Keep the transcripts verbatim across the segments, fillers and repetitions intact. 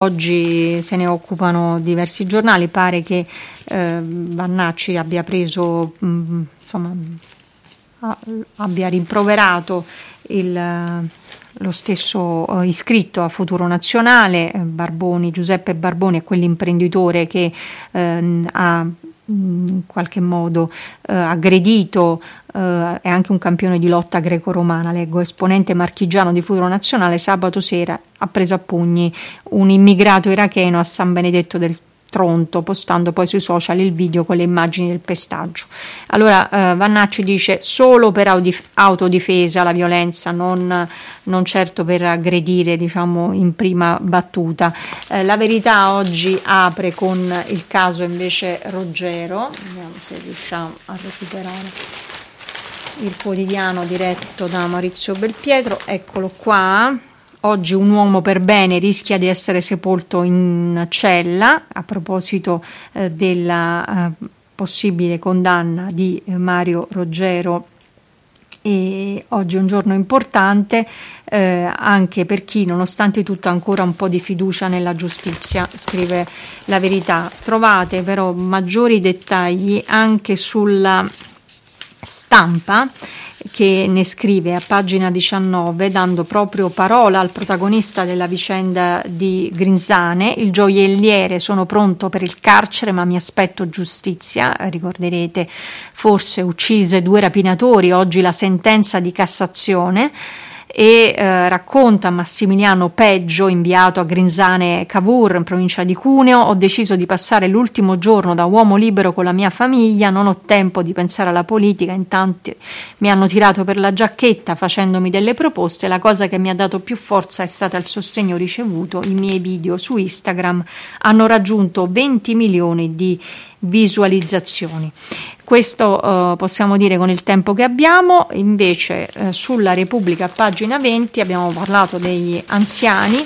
Oggi se ne occupano diversi giornali, pare che eh, Vannacci abbia preso, mh, insomma, a, abbia rimproverato il, lo stesso eh, iscritto a Futuro Nazionale, Barboni, Giuseppe Barboni, è quell'imprenditore che eh, ha in qualche modo eh, aggredito, eh, è anche un campione di lotta greco-romana, leggo, esponente marchigiano di Futuro Nazionale, sabato sera ha preso a pugni un immigrato iracheno a San Benedetto del Tronto, postando poi sui social il video con le immagini del pestaggio. Allora eh, Vannacci dice solo per audif- autodifesa la violenza, non, non certo per aggredire, diciamo, in prima battuta. Eh, la Verità oggi apre con il caso invece Roggero, vediamo se riusciamo a recuperare il quotidiano diretto da Maurizio Belpietro, eccolo qua. Oggi un uomo per bene rischia di essere sepolto in cella, a proposito eh, della eh, possibile condanna di eh, Mario Roggero. E oggi è un giorno importante eh, anche per chi, nonostante tutto, ha ancora un po' di fiducia nella giustizia, scrive La Verità. Trovate però maggiori dettagli anche sulla Stampa, che ne scrive a pagina diciannove, dando proprio parola al protagonista della vicenda di Grinzane: il gioielliere, sono pronto per il carcere ma mi aspetto giustizia. Ricorderete, forse uccise due rapinatori, oggi la sentenza di Cassazione. E eh, racconta Massimiliano Peggio, inviato a Grinzane Cavour in provincia di Cuneo: ho deciso di passare l'ultimo giorno da uomo libero con la mia famiglia, non ho tempo di pensare alla politica, intanto mi hanno tirato per la giacchetta facendomi delle proposte, la cosa che mi ha dato più forza è stata il sostegno ricevuto, i miei video su Instagram hanno raggiunto venti milioni di visualizzazioni. Questo eh, possiamo dire con il tempo che abbiamo. Invece eh, sulla Repubblica, pagina venti, abbiamo parlato degli anziani.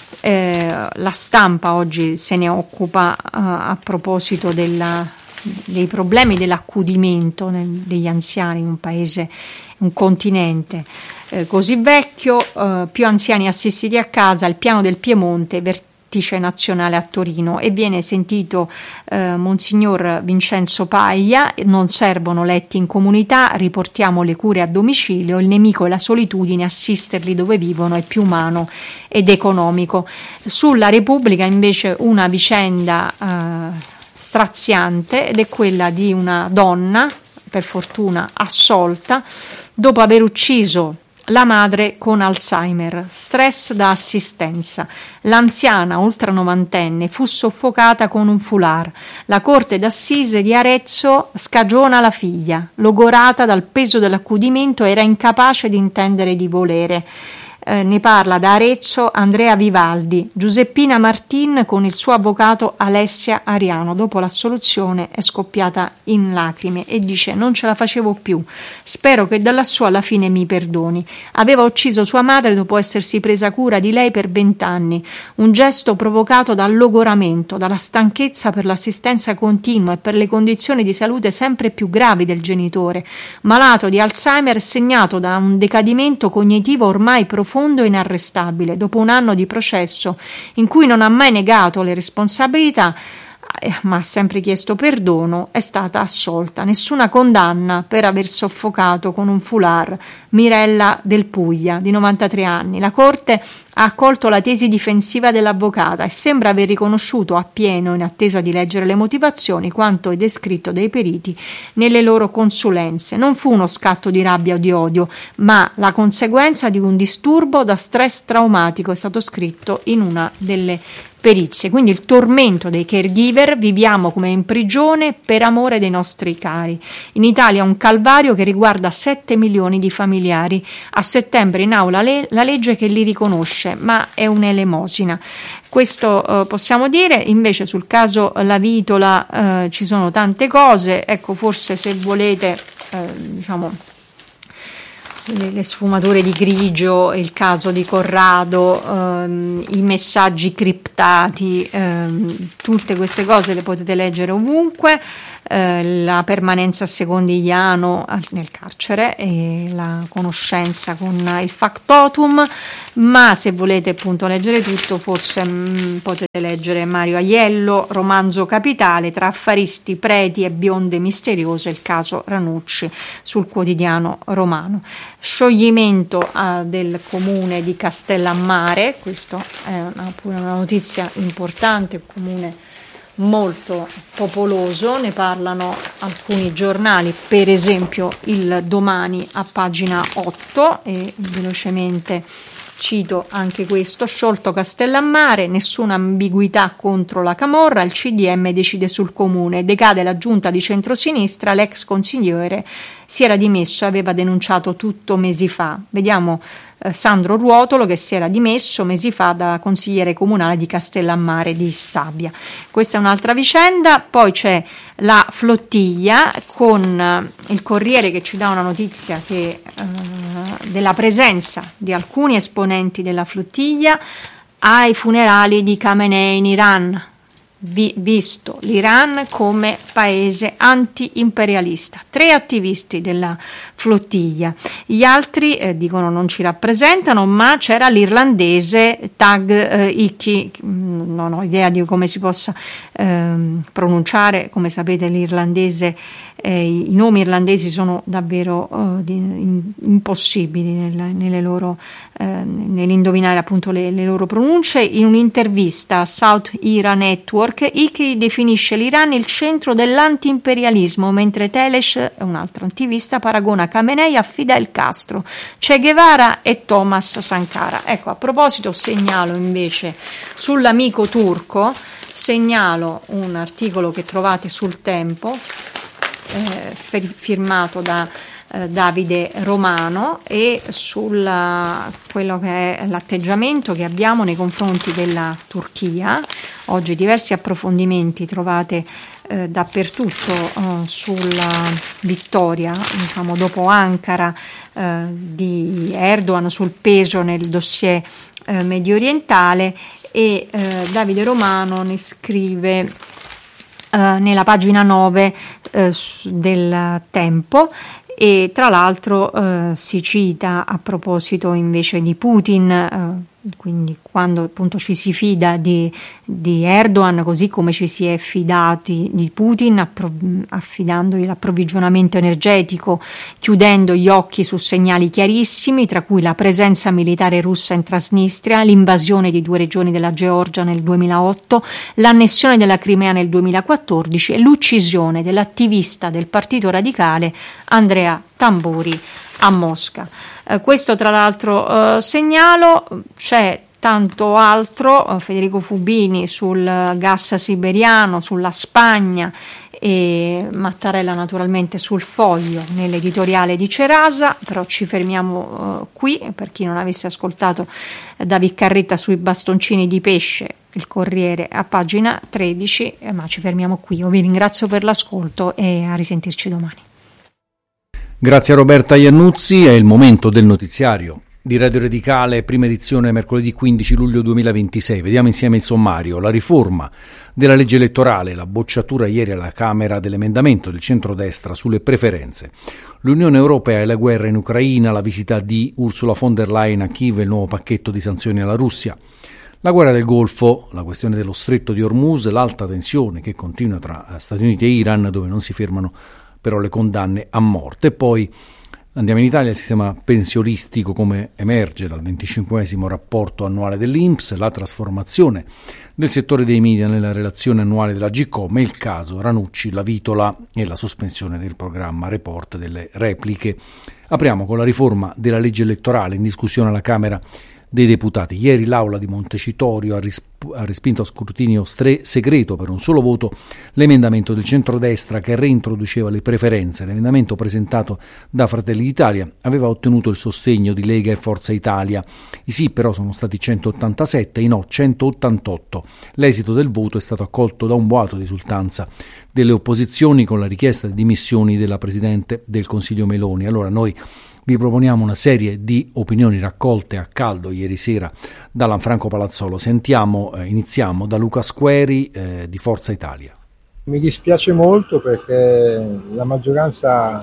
Eh, la Stampa oggi se ne occupa eh, a proposito della, dei problemi dell'accudimento nel, degli anziani in un paese, un continente eh, così vecchio. Eh, più anziani assistiti a casa, il piano del Piemonte, verticale nazionale a Torino, e viene sentito eh, Monsignor Vincenzo Paglia: non servono letti in comunità, riportiamo le cure a domicilio, il nemico è la solitudine, assisterli dove vivono è più umano ed economico. Sulla Repubblica invece una vicenda eh, straziante, ed è quella di una donna, per fortuna assolta, dopo aver ucciso la madre con Alzheimer, stress da assistenza. L'anziana ultranovantenne fu soffocata con un foulard. La corte d'assise di Arezzo scagiona la figlia. Logorata dal peso dell'accudimento, era incapace di intendere di volere. Eh, ne parla da Arezzo Andrea Vivaldi. Giuseppina Martin con il suo avvocato Alessia Ariano, dopo l'assoluzione è scoppiata in lacrime e dice: non ce la facevo più, spero che da lassù alla fine mi perdoni. Aveva ucciso sua madre dopo essersi presa cura di lei per vent'anni, un gesto provocato dal logoramento, dalla stanchezza per l'assistenza continua e per le condizioni di salute sempre più gravi del genitore, malato di Alzheimer, segnato da un decadimento cognitivo ormai profondo e inarrestabile. Dopo un anno di processo in cui non ha mai negato le responsabilità, ma ha sempre chiesto perdono, è stata assolta. Nessuna condanna per aver soffocato con un foulard Mirella Del Puglia, di novantatré anni. La Corte ha accolto la tesi difensiva dell'avvocata e sembra aver riconosciuto appieno, in attesa di leggere le motivazioni, quanto è descritto dai periti nelle loro consulenze. Non fu uno scatto di rabbia o di odio, ma la conseguenza di un disturbo da stress traumatico, è stato scritto in una delle perizie. Quindi il tormento dei caregiver, viviamo come in prigione per amore dei nostri cari. In Italia un calvario che riguarda sette milioni di familiari. A settembre in aula le- la legge che li riconosce, ma è un'elemosina. Questo eh, possiamo dire. Invece sul caso La Vitola eh, ci sono tante cose. Ecco, forse se volete eh, diciamo le, le sfumature di grigio, il caso di Corrado, ehm, i messaggi criptati, ehm, tutte queste cose le potete leggere ovunque, eh, la permanenza a Secondigliano nel carcere e la conoscenza con il factotum, ma se volete appunto leggere tutto forse mh, potete leggere Mario Aiello, Romanzo capitale, tra affaristi, preti e bionde misteriose, il caso Ranucci sul Quotidiano Romano. Scioglimento eh, del comune di Castellammare, questa è una, pure una notizia importante, comune molto popoloso, ne parlano alcuni giornali, per esempio il Domani a pagina otto, e velocemente cito anche questo: sciolto Castellammare, nessuna ambiguità contro la camorra, il C D M decide sul comune, decade la giunta di centrosinistra, l'ex consigliere si era dimesso, aveva denunciato tutto mesi fa. Vediamo eh, Sandro Ruotolo che si era dimesso mesi fa da consigliere comunale di Castellammare di Stabia. Questa è un'altra vicenda. Poi c'è la flottiglia con eh, il Corriere che ci dà una notizia che, eh, della presenza di alcuni esponenti della flottiglia ai funerali di Khamenei in Iran, vi, visto l'Iran come paese anti-imperialista. Tre attivisti della flottiglia, gli altri eh, dicono non ci rappresentano, ma c'era l'irlandese Tag eh, Iki, non ho idea di come si possa eh, pronunciare, come sapete l'irlandese, eh, i nomi irlandesi sono davvero eh, di, in, impossibili nel, nelle loro, eh, nell'indovinare appunto le, le loro pronunce. In un'intervista a South Iran Network, Iki definisce l'Iran il centro dell'antiimperialismo, mentre Telesh, un altro attivista, paragona Khamenei a Fidel Castro, Che Guevara e Thomas Sankara. Ecco, a proposito segnalo invece sull'amico turco, segnalo un articolo che trovate sul Tempo, eh, firmato da eh, Davide Romano, e sulla quello che è l'atteggiamento che abbiamo nei confronti della Turchia. Oggi diversi approfondimenti trovate eh, dappertutto eh, sulla vittoria, diciamo, dopo Ankara eh, di Erdogan, sul peso nel dossier eh, medio orientale, e eh, Davide Romano ne scrive Uh, nella pagina nove uh, del Tempo, e tra l'altro uh, si cita a proposito invece di Putin, uh, quindi quando appunto ci si fida di, di Erdogan, così come ci si è fidati di Putin, appro- affidandogli l'approvvigionamento energetico, chiudendo gli occhi su segnali chiarissimi, tra cui la presenza militare russa in Transnistria, l'invasione di due regioni della Georgia nel duemilaotto, l'annessione della Crimea nel duemilaquattordici e l'uccisione dell'attivista del Partito Radicale Andrea Tamburi a Mosca. Eh, questo tra l'altro eh, segnalo. C'è tanto altro, eh, Federico Fubini sul gas siberiano, sulla Spagna, e Mattarella naturalmente sul Foglio nell'editoriale di Cerasa, però ci fermiamo eh, qui. Per chi non avesse ascoltato eh, David Carretta sui bastoncini di pesce, il Corriere a pagina tredici, eh, ma ci fermiamo qui. Io vi ringrazio per l'ascolto e a risentirci domani. Grazie a Roberta Iannuzzi. È il momento del notiziario di Radio Radicale, prima edizione, mercoledì quindici luglio duemilaventisei. Vediamo insieme il sommario. La riforma della legge elettorale, la bocciatura ieri alla Camera dell'emendamento del centrodestra sulle preferenze, l'Unione Europea e la guerra in Ucraina, la visita di Ursula von der Leyen a Kiev e il nuovo pacchetto di sanzioni alla Russia, la guerra del Golfo, la questione dello stretto di Hormuz, l'alta tensione che continua tra Stati Uniti e Iran, dove non si fermano però le condanne a morte. E poi andiamo in Italia, il sistema pensionistico come emerge dal venticinquesimo rapporto annuale dell'I N P S, la trasformazione del settore dei media nella relazione annuale della Gcom, il caso Ranucci, la vitola e la sospensione del programma Report delle repliche. Apriamo con la riforma della legge elettorale in discussione alla Camera dei Deputati. Ieri l'Aula di Montecitorio ha, risp- ha respinto a scrutinio stre- segreto per un solo voto l'emendamento del centrodestra che reintroduceva le preferenze. L'emendamento presentato da Fratelli d'Italia aveva ottenuto il sostegno di Lega e Forza Italia. I sì però sono stati centottantasette, i no centottantotto. L'esito del voto è stato accolto da un boato di esultanza delle opposizioni con la richiesta di dimissioni della Presidente del Consiglio Meloni. Allora noi vi proponiamo una serie di opinioni raccolte a caldo ieri sera da Lanfranco Palazzolo. Sentiamo, eh, iniziamo da Luca Squeri eh, di Forza Italia. Mi dispiace molto perché la maggioranza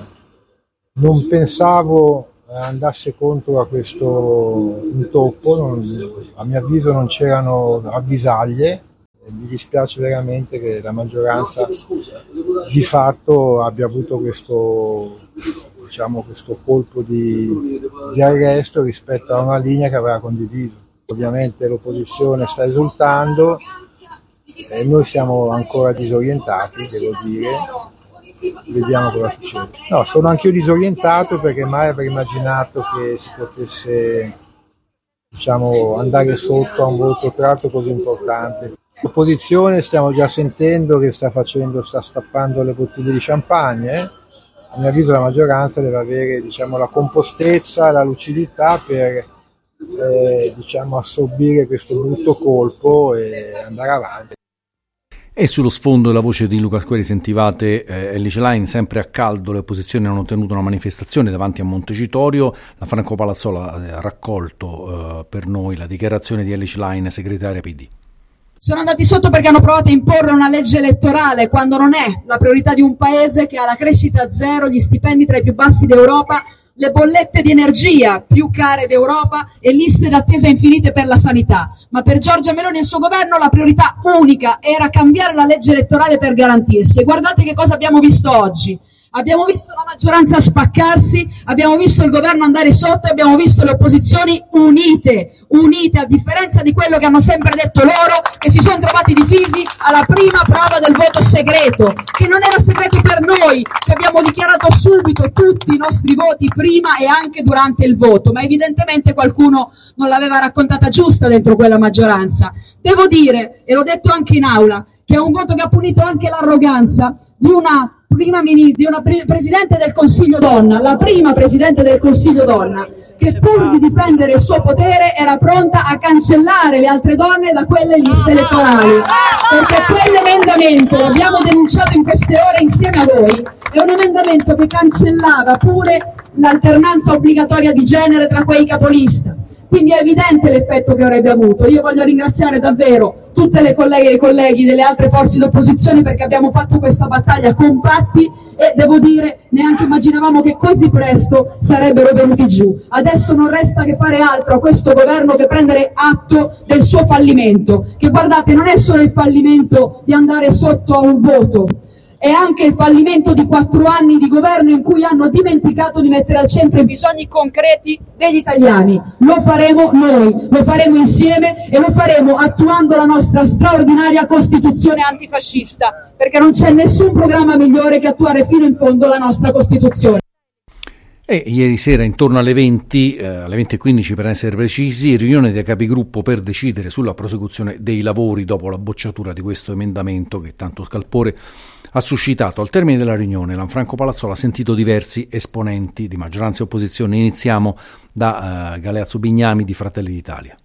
non pensavo andasse contro a questo intoppo, non, a mio avviso non c'erano avvisaglie. Mi dispiace veramente che la maggioranza di fatto abbia avuto questo, diciamo, questo colpo di, di arresto rispetto a una linea che aveva condiviso. Ovviamente l'opposizione sta esultando e noi siamo ancora disorientati, devo dire. Vediamo cosa succede. No, sono anch'io disorientato perché mai avrei immaginato che si potesse, diciamo, andare sotto a un voto tra l'altro così importante. L'opposizione stiamo già sentendo che sta facendo, sta stappando le bottiglie di champagne. Eh? A mio avviso la maggioranza deve avere, diciamo, la compostezza, la lucidità per eh, diciamo, assorbire questo brutto colpo e andare avanti. E sullo sfondo della voce di Luca Squeri sentivate eh, Elly Schlein, sempre a caldo. Le opposizioni hanno tenuto una manifestazione davanti a Montecitorio. Lanfranco Palazzolo ha raccolto eh, per noi la dichiarazione di Elly Schlein, segretaria P D. Sono andati sotto perché hanno provato a imporre una legge elettorale quando non è la priorità di un paese che ha la crescita zero, gli stipendi tra i più bassi d'Europa, le bollette di energia più care d'Europa e liste d'attesa infinite per la sanità. Ma per Giorgia Meloni e il suo governo la priorità unica era cambiare la legge elettorale per garantirsi. E guardate che cosa abbiamo visto oggi. Abbiamo visto la maggioranza spaccarsi, abbiamo visto il governo andare sotto e abbiamo visto le opposizioni unite, unite a differenza di quello che hanno sempre detto loro, che si sono trovati divisi alla prima prova del voto segreto, che non era segreto per noi, che abbiamo dichiarato subito tutti i nostri voti prima e anche durante il voto, ma evidentemente qualcuno non l'aveva raccontata giusta dentro quella maggioranza. Devo dire, e l'ho detto anche in aula, che è un voto che ha punito anche l'arroganza di una prima mini, di una pre- presidente del Consiglio donna, la prima presidente del Consiglio donna, che pur di difendere il suo potere era pronta a cancellare le altre donne da quelle liste elettorali, perché quell'emendamento, l'abbiamo denunciato in queste ore insieme a voi, è un emendamento che cancellava pure l'alternanza obbligatoria di genere tra quei capolista. Quindi è evidente l'effetto che avrebbe avuto. Io voglio ringraziare davvero tutte le colleghe e i colleghi delle altre forze d'opposizione perché abbiamo fatto questa battaglia compatti e devo dire neanche immaginavamo che così presto sarebbero venuti giù. Adesso non resta che fare altro a questo governo che prendere atto del suo fallimento, che guardate non è solo il fallimento di andare sotto a un voto, è anche il fallimento di quattro anni di governo in cui hanno dimenticato di mettere al centro i bisogni concreti degli italiani. Lo faremo noi, lo faremo insieme e lo faremo attuando la nostra straordinaria Costituzione antifascista, perché non c'è nessun programma migliore che attuare fino in fondo la nostra Costituzione. E ieri sera intorno alle venti, eh, alle venti e quindici per essere precisi, riunione dei capigruppo per decidere sulla prosecuzione dei lavori dopo la bocciatura di questo emendamento che tanto scalpore ha suscitato. Al termine della riunione Lanfranco Palazzolo ha sentito diversi esponenti di maggioranza e opposizione. Iniziamo da eh, Galeazzo Bignami di Fratelli d'Italia.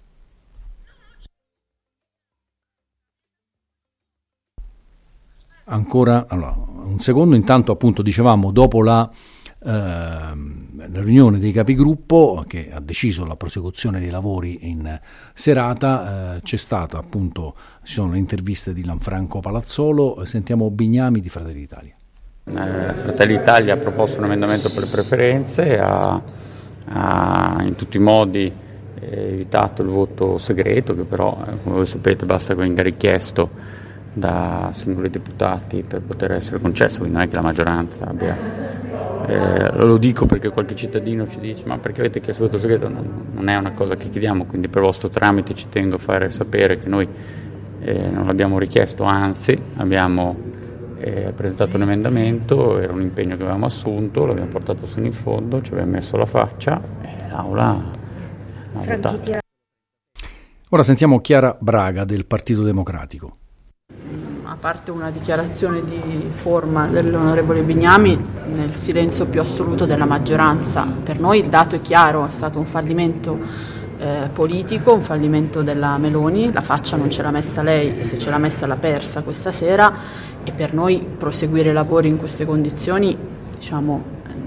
Ancora, allora, un secondo, intanto appunto dicevamo dopo la Uh, la riunione dei capigruppo che ha deciso la prosecuzione dei lavori in serata, uh, c'è stata appunto, ci sono le interviste di Lanfranco Palazzolo. Sentiamo Bignami di Fratelli d'Italia. eh, Fratelli d'Italia ha proposto un emendamento per le preferenze, ha, ha in tutti i modi eh, evitato il voto segreto, che però eh, come voi sapete basta che venga richiesto da singoli deputati per poter essere concesso, quindi non è che la maggioranza abbia. Eh, lo dico perché qualche cittadino ci dice ma perché avete chiesto il voto segreto? Non, non è una cosa che chiediamo, quindi per vostro tramite ci tengo a fare sapere che noi eh, non l'abbiamo richiesto, anzi abbiamo eh, presentato un emendamento, era un impegno che avevamo assunto, l'abbiamo portato fino in fondo, ci abbiamo messo la faccia e l'Aula ha votato. Ora sentiamo Chiara Braga del Partito Democratico. A parte una dichiarazione di forma dell'onorevole Bignami, nel silenzio più assoluto della maggioranza, per noi il dato è chiaro, è stato un fallimento eh, politico, un fallimento della Meloni, la faccia non ce l'ha messa lei e se ce l'ha messa l'ha persa questa sera, e per noi proseguire i lavori in queste condizioni, diciamo,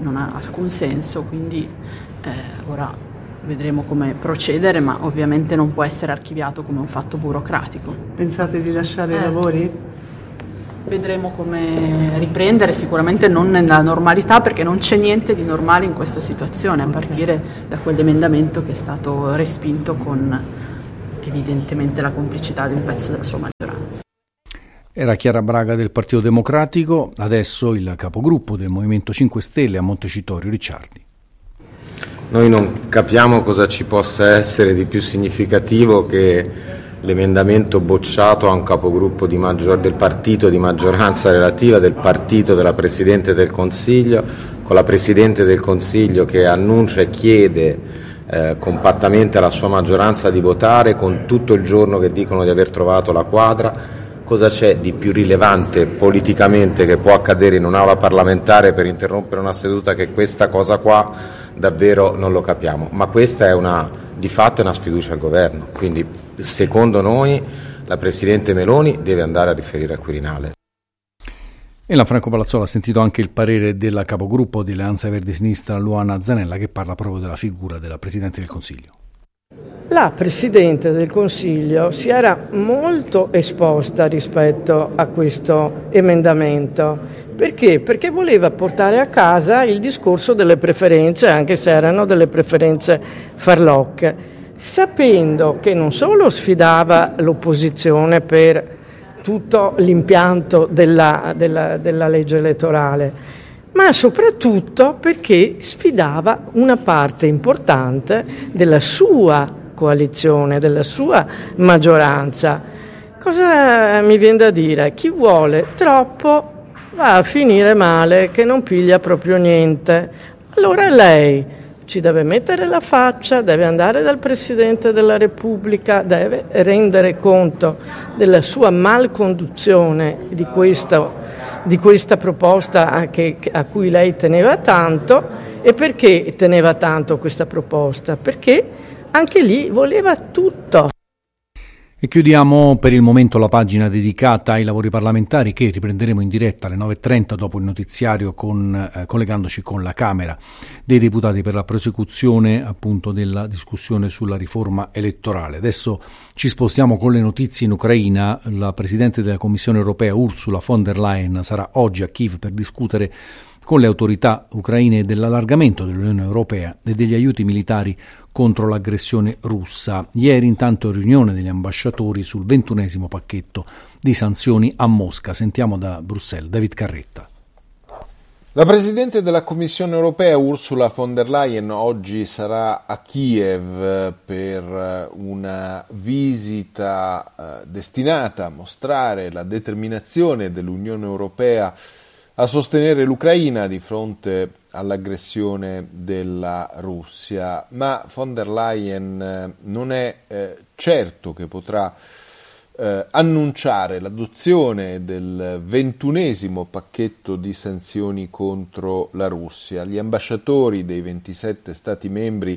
non ha alcun senso, quindi eh, ora vedremo come procedere, ma ovviamente non può essere archiviato come un fatto burocratico. Pensate di lasciare eh. i lavori? Vedremo come riprendere, sicuramente non nella normalità, perché non c'è niente di normale in questa situazione, a partire da quell'emendamento che è stato respinto con evidentemente la complicità di un pezzo della sua maggioranza. Era Chiara Braga del Partito Democratico, adesso il capogruppo del Movimento cinque Stelle a Montecitorio, Ricciardi. Noi non capiamo cosa ci possa essere di più significativo che l'emendamento bocciato a un capogruppo di maggior, del partito di maggioranza relativa, del partito della Presidente del Consiglio, con la Presidente del Consiglio che annuncia e chiede eh, compattamente alla sua maggioranza di votare, con tutto il giorno che dicono di aver trovato la quadra. Cosa c'è di più rilevante politicamente che può accadere in un'aula parlamentare per interrompere una seduta che questa cosa qua? Davvero non lo capiamo, ma questa è una, di fatto è una sfiducia al governo, quindi secondo noi la Presidente Meloni deve andare a riferire al Quirinale. E la Franco Palazzola ha sentito anche il parere della capogruppo di Alleanza Verdi Sinistra Luana Zanella, che parla proprio della figura della Presidente del Consiglio. La Presidente del Consiglio si era molto esposta rispetto a questo emendamento. Perché? Perché voleva portare a casa il discorso delle preferenze, anche se erano delle preferenze farlocche, sapendo che non solo sfidava l'opposizione per tutto l'impianto della, della, della legge elettorale, ma soprattutto perché sfidava una parte importante della sua coalizione, della sua maggioranza. Cosa mi viene da dire? Chi vuole troppo va a finire male, che non piglia proprio niente. Allora lei ci deve mettere la faccia, deve andare dal Presidente della Repubblica, deve rendere conto della sua malconduzione di, questo, di questa proposta a, che, a cui lei teneva tanto. E perché teneva tanto questa proposta? Perché anche lì voleva tutto. E chiudiamo per il momento la pagina dedicata ai lavori parlamentari, che riprenderemo in diretta alle nove e trenta dopo il notiziario, con, eh, collegandoci con la Camera dei Deputati per la prosecuzione appunto della discussione sulla riforma elettorale. Adesso ci spostiamo con le notizie in Ucraina. La Presidente della Commissione europea Ursula von der Leyen sarà oggi a Kiev per discutere con le autorità ucraine dell'allargamento dell'Unione Europea e degli aiuti militari contro l'aggressione russa. Ieri intanto riunione degli ambasciatori sul ventunesimo pacchetto di sanzioni a Mosca. Sentiamo da Bruxelles David Carretta. La Presidente della Commissione Europea Ursula von der Leyen oggi sarà a Kiev per una visita eh, destinata a mostrare la determinazione dell'Unione Europea a sostenere l'Ucraina di fronte all'aggressione della Russia, ma von der Leyen non è eh, certo che potrà eh, annunciare l'adozione del ventunesimo pacchetto di sanzioni contro la Russia. Gli ambasciatori dei ventisette Stati membri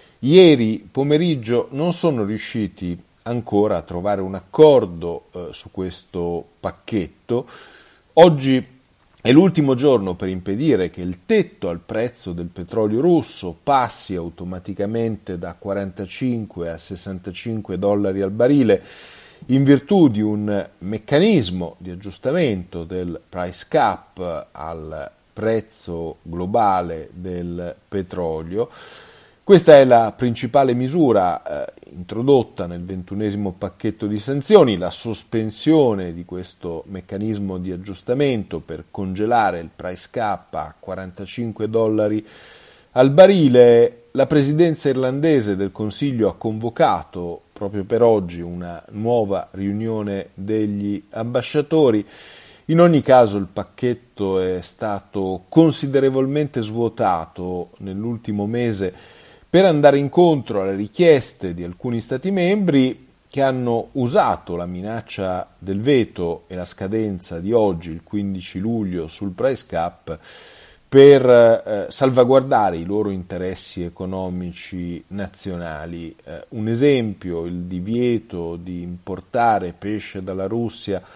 ieri pomeriggio non sono riusciti ancora a trovare un accordo eh, su questo pacchetto. Oggi è l'ultimo giorno per impedire che il tetto al prezzo del petrolio russo passi automaticamente da quarantacinque a sessantacinque dollari al barile, in virtù di un meccanismo di aggiustamento del price cap al prezzo globale del petrolio. Questa è la principale misura eh, introdotta nel ventunesimo pacchetto di sanzioni, la sospensione di questo meccanismo di aggiustamento per congelare il price cap a quarantacinque dollari al barile. La presidenza irlandese del Consiglio ha convocato proprio per oggi una nuova riunione degli ambasciatori. In ogni caso il pacchetto è stato considerevolmente svuotato nell'ultimo mese per andare incontro alle richieste di alcuni Stati membri che hanno usato la minaccia del veto e la scadenza di oggi, il quindici luglio, sul price cap per eh, salvaguardare i loro interessi economici nazionali. Eh, un esempio, il divieto di importare pesce dalla Russia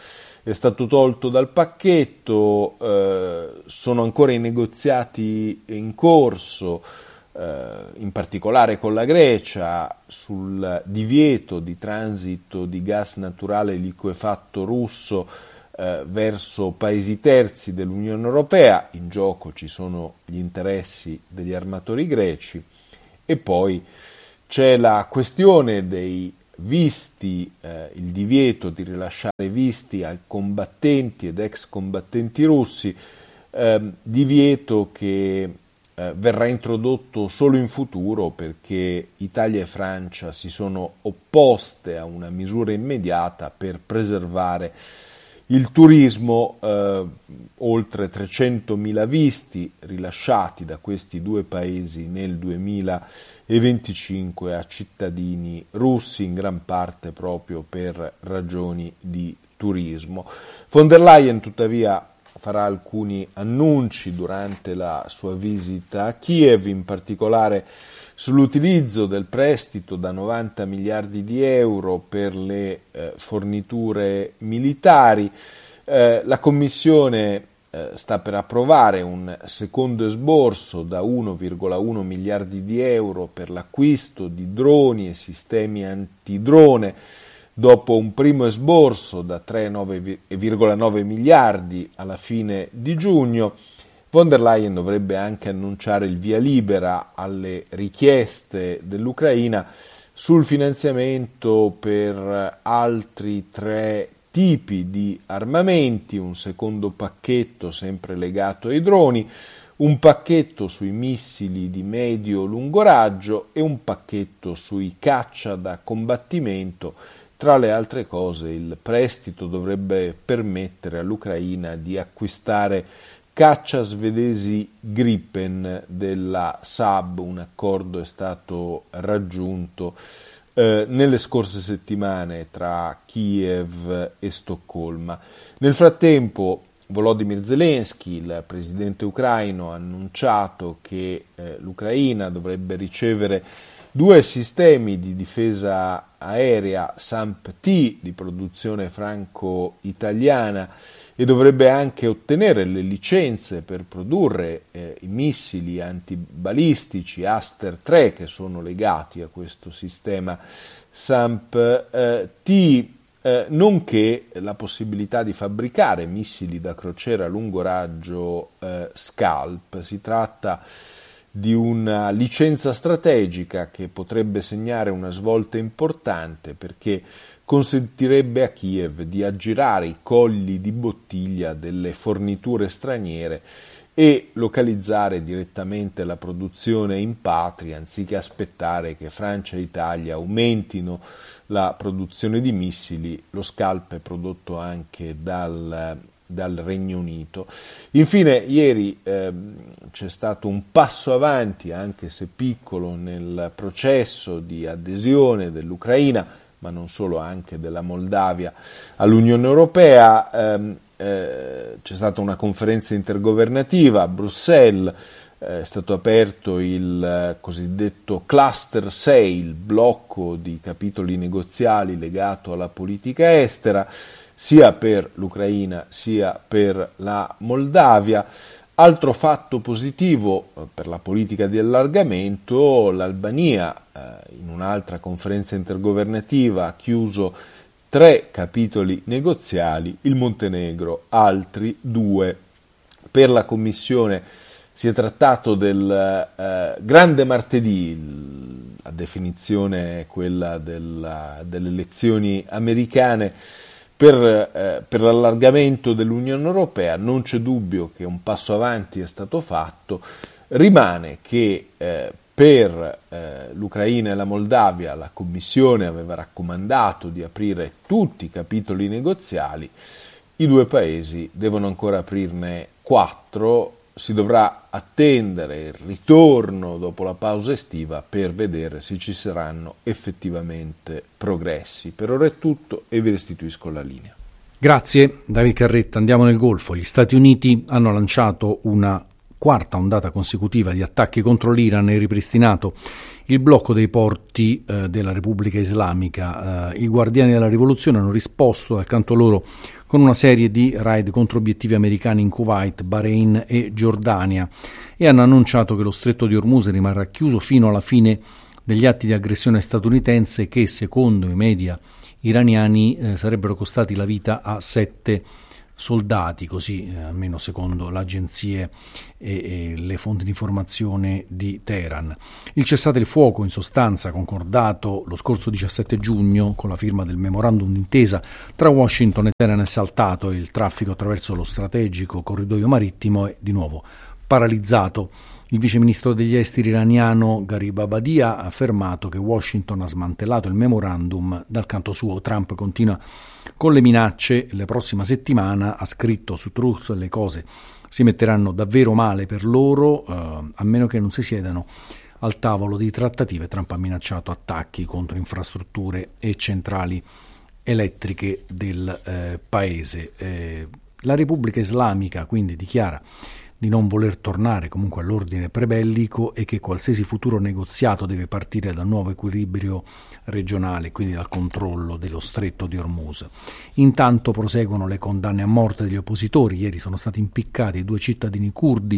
è stato tolto dal pacchetto, eh, sono ancora i negoziati in corso, eh, in particolare con la Grecia, sul divieto di transito di gas naturale liquefatto russo eh, verso paesi terzi dell'Unione Europea. In gioco ci sono gli interessi degli armatori greci, e poi c'è la questione dei visti, eh, il divieto di rilasciare visti ai combattenti ed ex combattenti russi, eh, divieto che eh, verrà introdotto solo in futuro perché Italia e Francia si sono opposte a una misura immediata per preservare il turismo. Eh, oltre trecentomila visti rilasciati da questi due paesi nel duemilaventicinque a cittadini russi, in gran parte proprio per ragioni di turismo. Von der Leyen tuttavia farà alcuni annunci durante la sua visita a Kiev, in particolare sull'utilizzo del prestito da novanta miliardi di euro per le eh, forniture militari. Eh, la Commissione eh, sta per approvare un secondo esborso da uno virgola uno miliardi di euro per l'acquisto di droni e sistemi antidrone, dopo un primo esborso da tre virgola nove miliardi alla fine di giugno. Von der Leyen dovrebbe anche annunciare il via libera alle richieste dell'Ucraina sul finanziamento per altri tre tipi di armamenti, un secondo pacchetto sempre legato ai droni, un pacchetto sui missili di medio-lungo raggio e un pacchetto sui caccia da combattimento. Tra le altre cose, il prestito dovrebbe permettere all'Ucraina di acquistare caccia svedesi Gripen della Saab. Un accordo è stato raggiunto eh, nelle scorse settimane tra Kiev e Stoccolma. Nel frattempo Volodymyr Zelensky, il presidente ucraino, ha annunciato che eh, l'Ucraina dovrebbe ricevere due sistemi di difesa aerea SAMP-T di produzione franco-italiana e dovrebbe anche ottenere le licenze per produrre eh, i missili antibalistici Aster tre che sono legati a questo sistema SAMP-T, eh, nonché la possibilità di fabbricare missili da crociera a lungo raggio eh, Scalp. Si tratta di una licenza strategica che potrebbe segnare una svolta importante perché consentirebbe a Kiev di aggirare i colli di bottiglia delle forniture straniere e localizzare direttamente la produzione in patria, anziché aspettare che Francia e Italia aumentino la produzione di missili. Lo Scalp è prodotto anche dal dal Regno Unito. Infine, ieri eh, c'è stato un passo avanti, anche se piccolo, nel processo di adesione dell'Ucraina, ma non solo, anche della Moldavia, all'Unione Europea. Eh, eh, c'è stata una conferenza intergovernativa a Bruxelles, eh, è stato aperto il eh, cosiddetto Cluster sei, il blocco di capitoli negoziali legato alla politica estera, sia per l'Ucraina sia per la Moldavia. Altro fatto positivo per la politica di allargamento: l'Albania, eh, in un'altra conferenza intergovernativa, ha chiuso tre capitoli negoziali, il Montenegro altri due. Per la Commissione si è trattato del eh, grande martedì, la definizione è quella della, delle elezioni americane. Per, eh, per l'allargamento dell'Unione Europea non c'è dubbio che un passo avanti è stato fatto. Rimane che eh, per eh, l'Ucraina e la Moldavia la Commissione aveva raccomandato di aprire tutti i capitoli negoziali, i due paesi devono ancora aprirne quattro. Si dovrà attendere il ritorno dopo la pausa estiva per vedere se ci saranno effettivamente progressi. Per ora è tutto e vi restituisco la linea. Grazie David Carretta. Andiamo nel Golfo. Gli Stati Uniti hanno lanciato una quarta ondata consecutiva di attacchi contro l'Iran e ripristinato il blocco dei porti eh, della Repubblica Islamica. Eh, I guardiani della rivoluzione hanno risposto dal canto loro con una serie di raid contro obiettivi americani in Kuwait, Bahrain e Giordania, e hanno annunciato che lo stretto di Hormuz rimarrà chiuso fino alla fine degli atti di aggressione statunitense che, secondo i media iraniani, eh, sarebbero costati la vita a sette soldati, così eh, almeno secondo le agenzie e, e le fonti di informazione di Teheran. Il cessate il fuoco, in sostanza concordato lo scorso diciassette giugno con la firma del memorandum d'intesa tra Washington e Teheran, è saltato, e il traffico attraverso lo strategico corridoio marittimo è di nuovo paralizzato. Il vice ministro degli esteri iraniano Gharib Abadi ha affermato che Washington ha smantellato il memorandum. Dal canto suo Trump continua con le minacce. La prossima settimana, ha scritto su Truth, le cose si metteranno davvero male per loro, eh, a meno che non si siedano al tavolo di trattative. Trump ha minacciato attacchi contro infrastrutture e centrali elettriche del eh, paese. Eh, la Repubblica Islamica quindi dichiara di non voler tornare comunque all'ordine prebellico e che qualsiasi futuro negoziato deve partire dal nuovo equilibrio regionale, quindi dal controllo dello stretto di Hormuz. Intanto proseguono le condanne a morte degli oppositori. Ieri sono stati impiccati due cittadini curdi.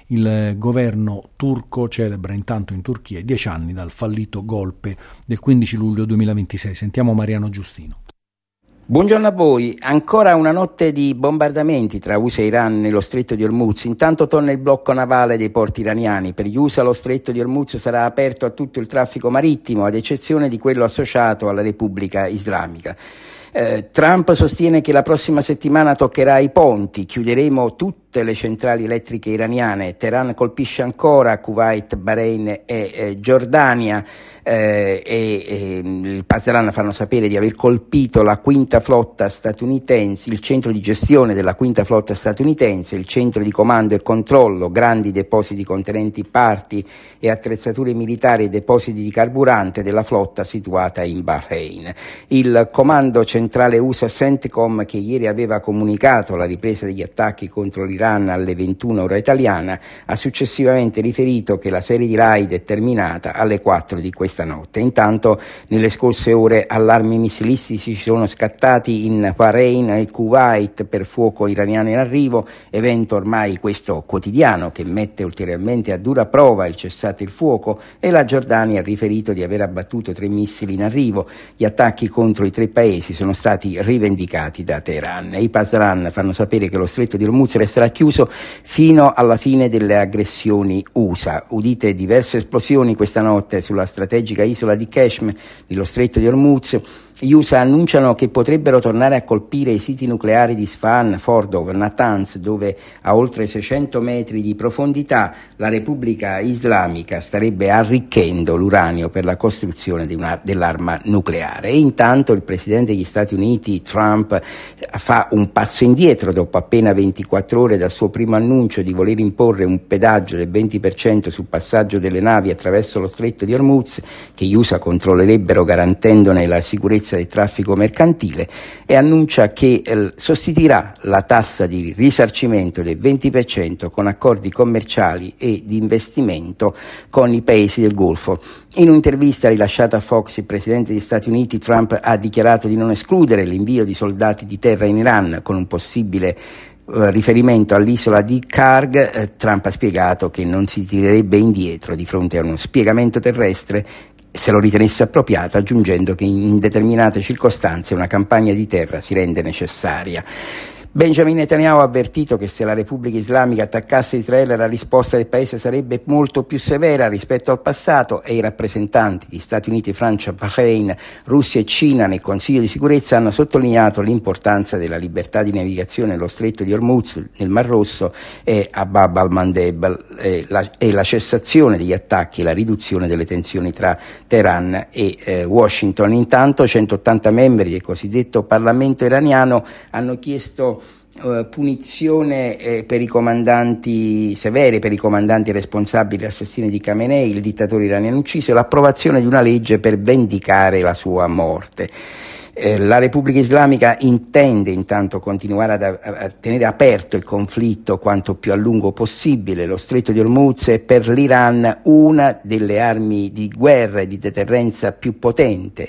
Il governo turco celebra intanto in Turchia i dieci anni dal fallito golpe del quindici luglio duemilaventisei. Sentiamo Mariano Giustino. Buongiorno a voi. Ancora una notte di bombardamenti tra U S A e Iran nello stretto di Hormuz. Intanto torna il blocco navale dei porti iraniani. Per gli U S A lo stretto di Hormuz sarà aperto a tutto il traffico marittimo, ad eccezione di quello associato alla Repubblica Islamica. Eh, Trump sostiene che la prossima settimana toccherà i ponti, chiuderemo tutte le centrali elettriche iraniane. Teheran colpisce ancora Kuwait, Bahrain e eh, Giordania. Eh, e, e il Pasdaran fanno sapere di aver colpito la quinta flotta statunitense, il centro di gestione della quinta flotta statunitense, il centro di comando e controllo, grandi depositi contenenti parti e attrezzature militari e depositi di carburante della flotta situata in Bahrain. Il comando centrale U S A CENTCOM, che ieri aveva comunicato la ripresa degli attacchi contro l'Iran alle ventuno ora italiana, ha successivamente riferito che la serie di raid è terminata alle quattro di questa notte. Intanto nelle scorse ore allarmi missilistici sono scattati in Bahrain e Kuwait per fuoco iraniano in arrivo, evento ormai questo quotidiano che mette ulteriormente a dura prova il cessate il fuoco, e la Giordania ha riferito di aver abbattuto tre missili in arrivo. Gli attacchi contro i tre paesi sono stati rivendicati da Teheran. I Pasdaran fanno sapere che lo stretto di Hormuz resterà chiuso fino alla fine delle aggressioni U S A. Udite diverse esplosioni questa notte sulla strategica isola di Qeshm, nello stretto di Hormuz. Gli U S A annunciano che potrebbero tornare a colpire i siti nucleari di Isfahan, Fordow, Natanz, dove a oltre seicento metri di profondità la Repubblica Islamica starebbe arricchendo l'uranio per la costruzione di una, dell'arma nucleare. E intanto il presidente degli Stati Uniti, Trump, fa un passo indietro dopo appena ventiquattro ore dal suo primo annuncio di voler imporre un pedaggio del venti per cento sul passaggio delle navi attraverso lo stretto di Hormuz, che gli U S A controllerebbero garantendone la sicurezza del traffico mercantile, e annuncia che eh, sostituirà la tassa di risarcimento del venti per cento con accordi commerciali e di investimento con i paesi del Golfo. In un'intervista rilasciata a Fox, il presidente degli Stati Uniti, Trump, ha dichiarato di non escludere l'invio di soldati di terra in Iran con un possibile Uh, riferimento all'isola di Karg. eh, Trump ha spiegato che non si tirerebbe indietro di fronte a uno spiegamento terrestre se lo ritenesse appropriato, aggiungendo che in determinate circostanze una campagna di terra si rende necessaria. Benjamin Netanyahu ha avvertito che se la Repubblica Islamica attaccasse Israele la risposta del paese sarebbe molto più severa rispetto al passato, e i rappresentanti di Stati Uniti, Francia, Bahrain, Russia e Cina nel Consiglio di sicurezza hanno sottolineato l'importanza della libertà di navigazione nello stretto di Hormuz, nel Mar Rosso e a Bab al-Mandeb, e la, e la cessazione degli attacchi e la riduzione delle tensioni tra Teheran e eh, Washington. Intanto centottanta membri del cosiddetto Parlamento iraniano hanno chiesto Uh, punizione eh, per i comandanti severe per i comandanti responsabili dell'assassinio di Khamenei, il dittatore iraniano ucciso, e l'approvazione di una legge per vendicare la sua morte. Eh, la Repubblica Islamica intende intanto continuare ad, a, a tenere aperto il conflitto quanto più a lungo possibile. Lo stretto di Hormuz è per l'Iran una delle armi di guerra e di deterrenza più potente.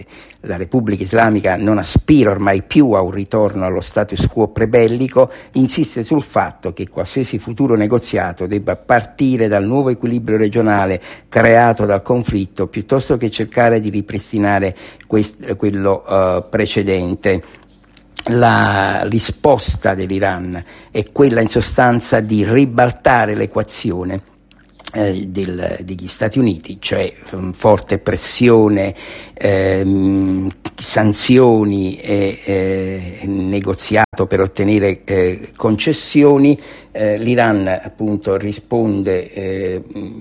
la Repubblica Islamica non aspira ormai più a un ritorno allo status quo prebellico, insiste sul fatto che qualsiasi futuro negoziato debba partire dal nuovo equilibrio regionale creato dal conflitto piuttosto che cercare di ripristinare quest- quello uh, precedente. La risposta dell'Iran è quella in sostanza di ribaltare l'equazione eh, del, degli Stati Uniti, cioè um, forte pressione, ehm, sanzioni e eh, negoziato per ottenere eh, concessioni. Eh, L'Iran appunto risponde eh,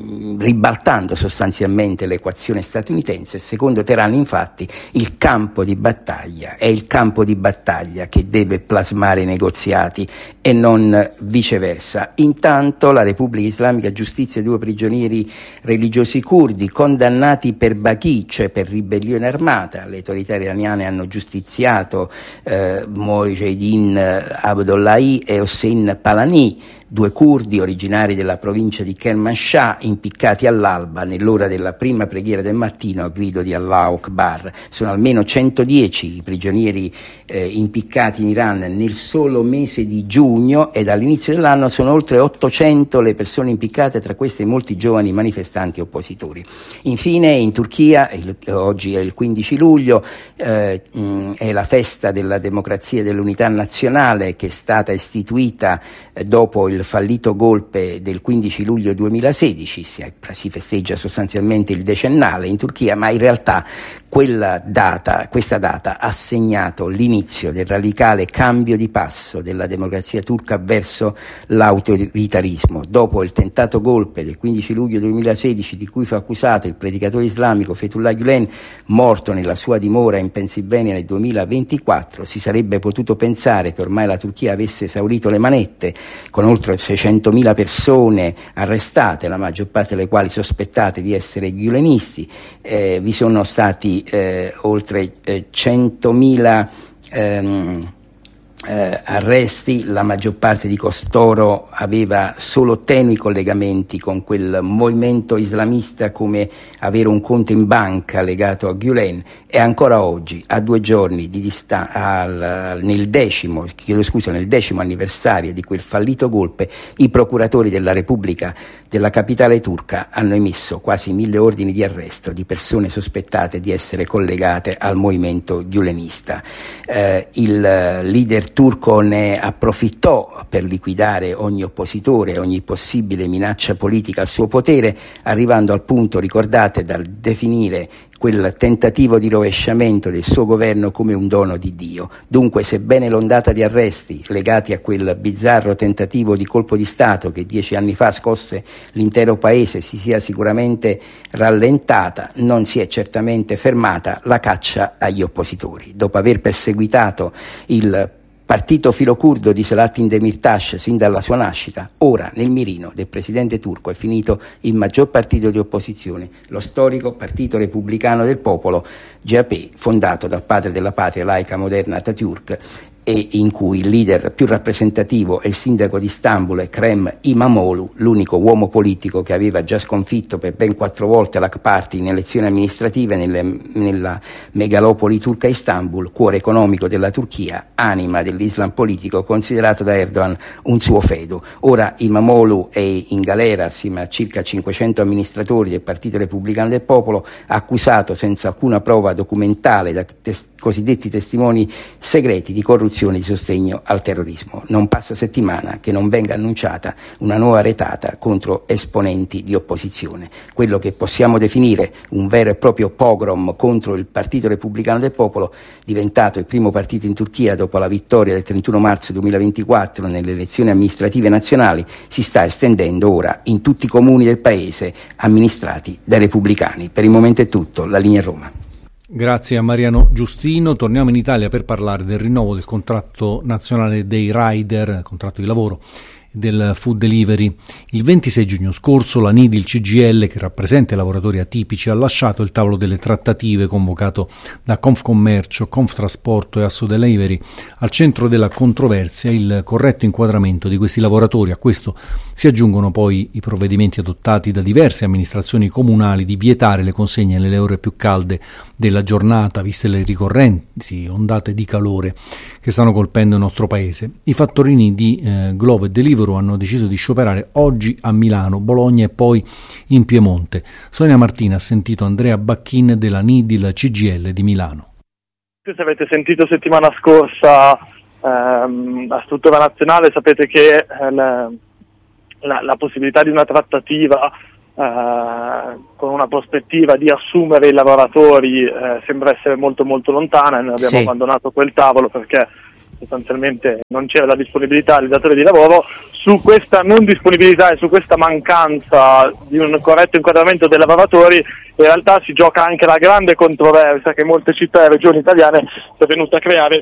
ribaltando sostanzialmente l'equazione statunitense. Secondo Teheran, infatti, il campo di battaglia è il campo di battaglia che deve plasmare i negoziati e non viceversa. Intanto la Repubblica Islamica giustizia due prigionieri religiosi curdi condannati per Baghi, cioè per ribellione armata. Le autorità iraniane hanno giustiziato eh, Mojahedin Abdollahi e Hossein Palani, due curdi originari della provincia di Kermanshah, impiccati all'alba nell'ora della prima preghiera del mattino a grido di Allahu Akbar. Sono almeno centodieci i prigionieri eh, impiccati in Iran nel solo mese di giugno, e dall'inizio dell'anno sono oltre ottocento le persone impiccate, tra queste molti giovani manifestanti oppositori. Infine, in Turchia, il, oggi è il quindici luglio, eh, mh, è la festa della democrazia e dell'unità nazionale, che è stata istituita eh, dopo il fallito golpe del quindici luglio duemilasedici. Si, si festeggia sostanzialmente il decennale in Turchia, ma in realtà quella data, questa data ha segnato l'inizio del radicale cambio di passo della democrazia turca verso l'autoritarismo. Dopo il tentato golpe del quindici luglio duemilasedici, di cui fu accusato il predicatore islamico Fethullah Gülen, morto nella sua dimora in Pennsylvania nel duemilaventiquattro, si sarebbe potuto pensare che ormai la Turchia avesse esaurito le manette, con oltre seicentomila persone arrestate, la maggior parte delle quali sospettate di essere gülenisti. Eh, vi sono stati eh, oltre eh, centomila ehm, eh, arresti, la maggior parte di costoro aveva solo tenui collegamenti con quel movimento islamista, come avere un conto in banca legato a Gülen, e ancora oggi, a due giorni di distanza, nel decimo, chiedo scusa, nel decimo anniversario di quel fallito golpe, i procuratori della Repubblica della capitale turca hanno emesso quasi mille ordini di arresto di persone sospettate di essere collegate al movimento gülenista. Eh, il leader turco ne approfittò per liquidare ogni oppositore, ogni possibile minaccia politica al suo potere, arrivando al punto, ricordate, dal definire quel tentativo di rovesciamento del suo governo come un dono di Dio. Dunque, sebbene l'ondata di arresti legati a quel bizzarro tentativo di colpo di Stato che dieci anni fa scosse l'intero paese si sia sicuramente rallentata, non si è certamente fermata la caccia agli oppositori. Dopo aver perseguitato il partito filocurdo di Selahattin Demirtas sin dalla sua nascita, ora nel mirino del presidente turco è finito il maggior partito di opposizione, lo storico Partito Repubblicano del Popolo, G A P, fondato dal padre della patria laica moderna Atatürk, e in cui il leader più rappresentativo è il sindaco di Istanbul, Ekrem İmamoğlu, l'unico uomo politico che aveva già sconfitto per ben quattro volte l'A K Party in elezioni amministrative nelle, nella megalopoli turca Istanbul, cuore economico della Turchia, anima dell'Islam politico, considerato da Erdogan un suo feudo. Ora İmamoğlu è in galera assieme a circa cinquecento amministratori del Partito Repubblicano del Popolo, accusato senza alcuna prova documentale da tes- cosiddetti testimoni segreti di corruzione di sostegno al terrorismo. Non passa settimana che non venga annunciata una nuova retata contro esponenti di opposizione. Quello che possiamo definire un vero e proprio pogrom contro il Partito Repubblicano del Popolo, diventato il primo partito in Turchia dopo la vittoria del trentuno marzo duemilaventiquattro nelle elezioni amministrative nazionali, si sta estendendo ora in tutti i comuni del paese amministrati dai repubblicani. Per il momento è tutto, la linea Roma. Grazie a Mariano Giustino. Torniamo in Italia per parlare del rinnovo del contratto nazionale dei rider, contratto di lavoro, del food delivery. Il ventisei giugno scorso la N I D, il C G I L, che rappresenta i lavoratori atipici, ha lasciato il tavolo delle trattative convocato da Confcommercio, Conftrasporto e Assodelivery. Al centro della controversia il corretto inquadramento di questi lavoratori. A questo si aggiungono poi i provvedimenti adottati da diverse amministrazioni comunali di vietare le consegne nelle ore più calde della giornata, viste le ricorrenti ondate di calore che stanno colpendo il nostro paese. I fattorini di eh, Glovo e Deliveroo hanno deciso di scioperare oggi a Milano, Bologna e poi in Piemonte. Sonia Martina ha sentito Andrea Bacchin della N I D, il C G I L di Milano. Se avete sentito settimana scorsa ehm, a struttura nazionale, sapete che eh, la, la, la possibilità di una trattativa eh, con una prospettiva di assumere i lavoratori eh, sembra essere molto molto lontana, e noi abbiamo sì. abbandonato quel tavolo perché sostanzialmente non c'era la disponibilità dei datori di lavoro. Su questa non disponibilità e su questa mancanza di un corretto inquadramento dei lavoratori in realtà si gioca anche la grande controversia che molte città e regioni italiane si è venuta a creare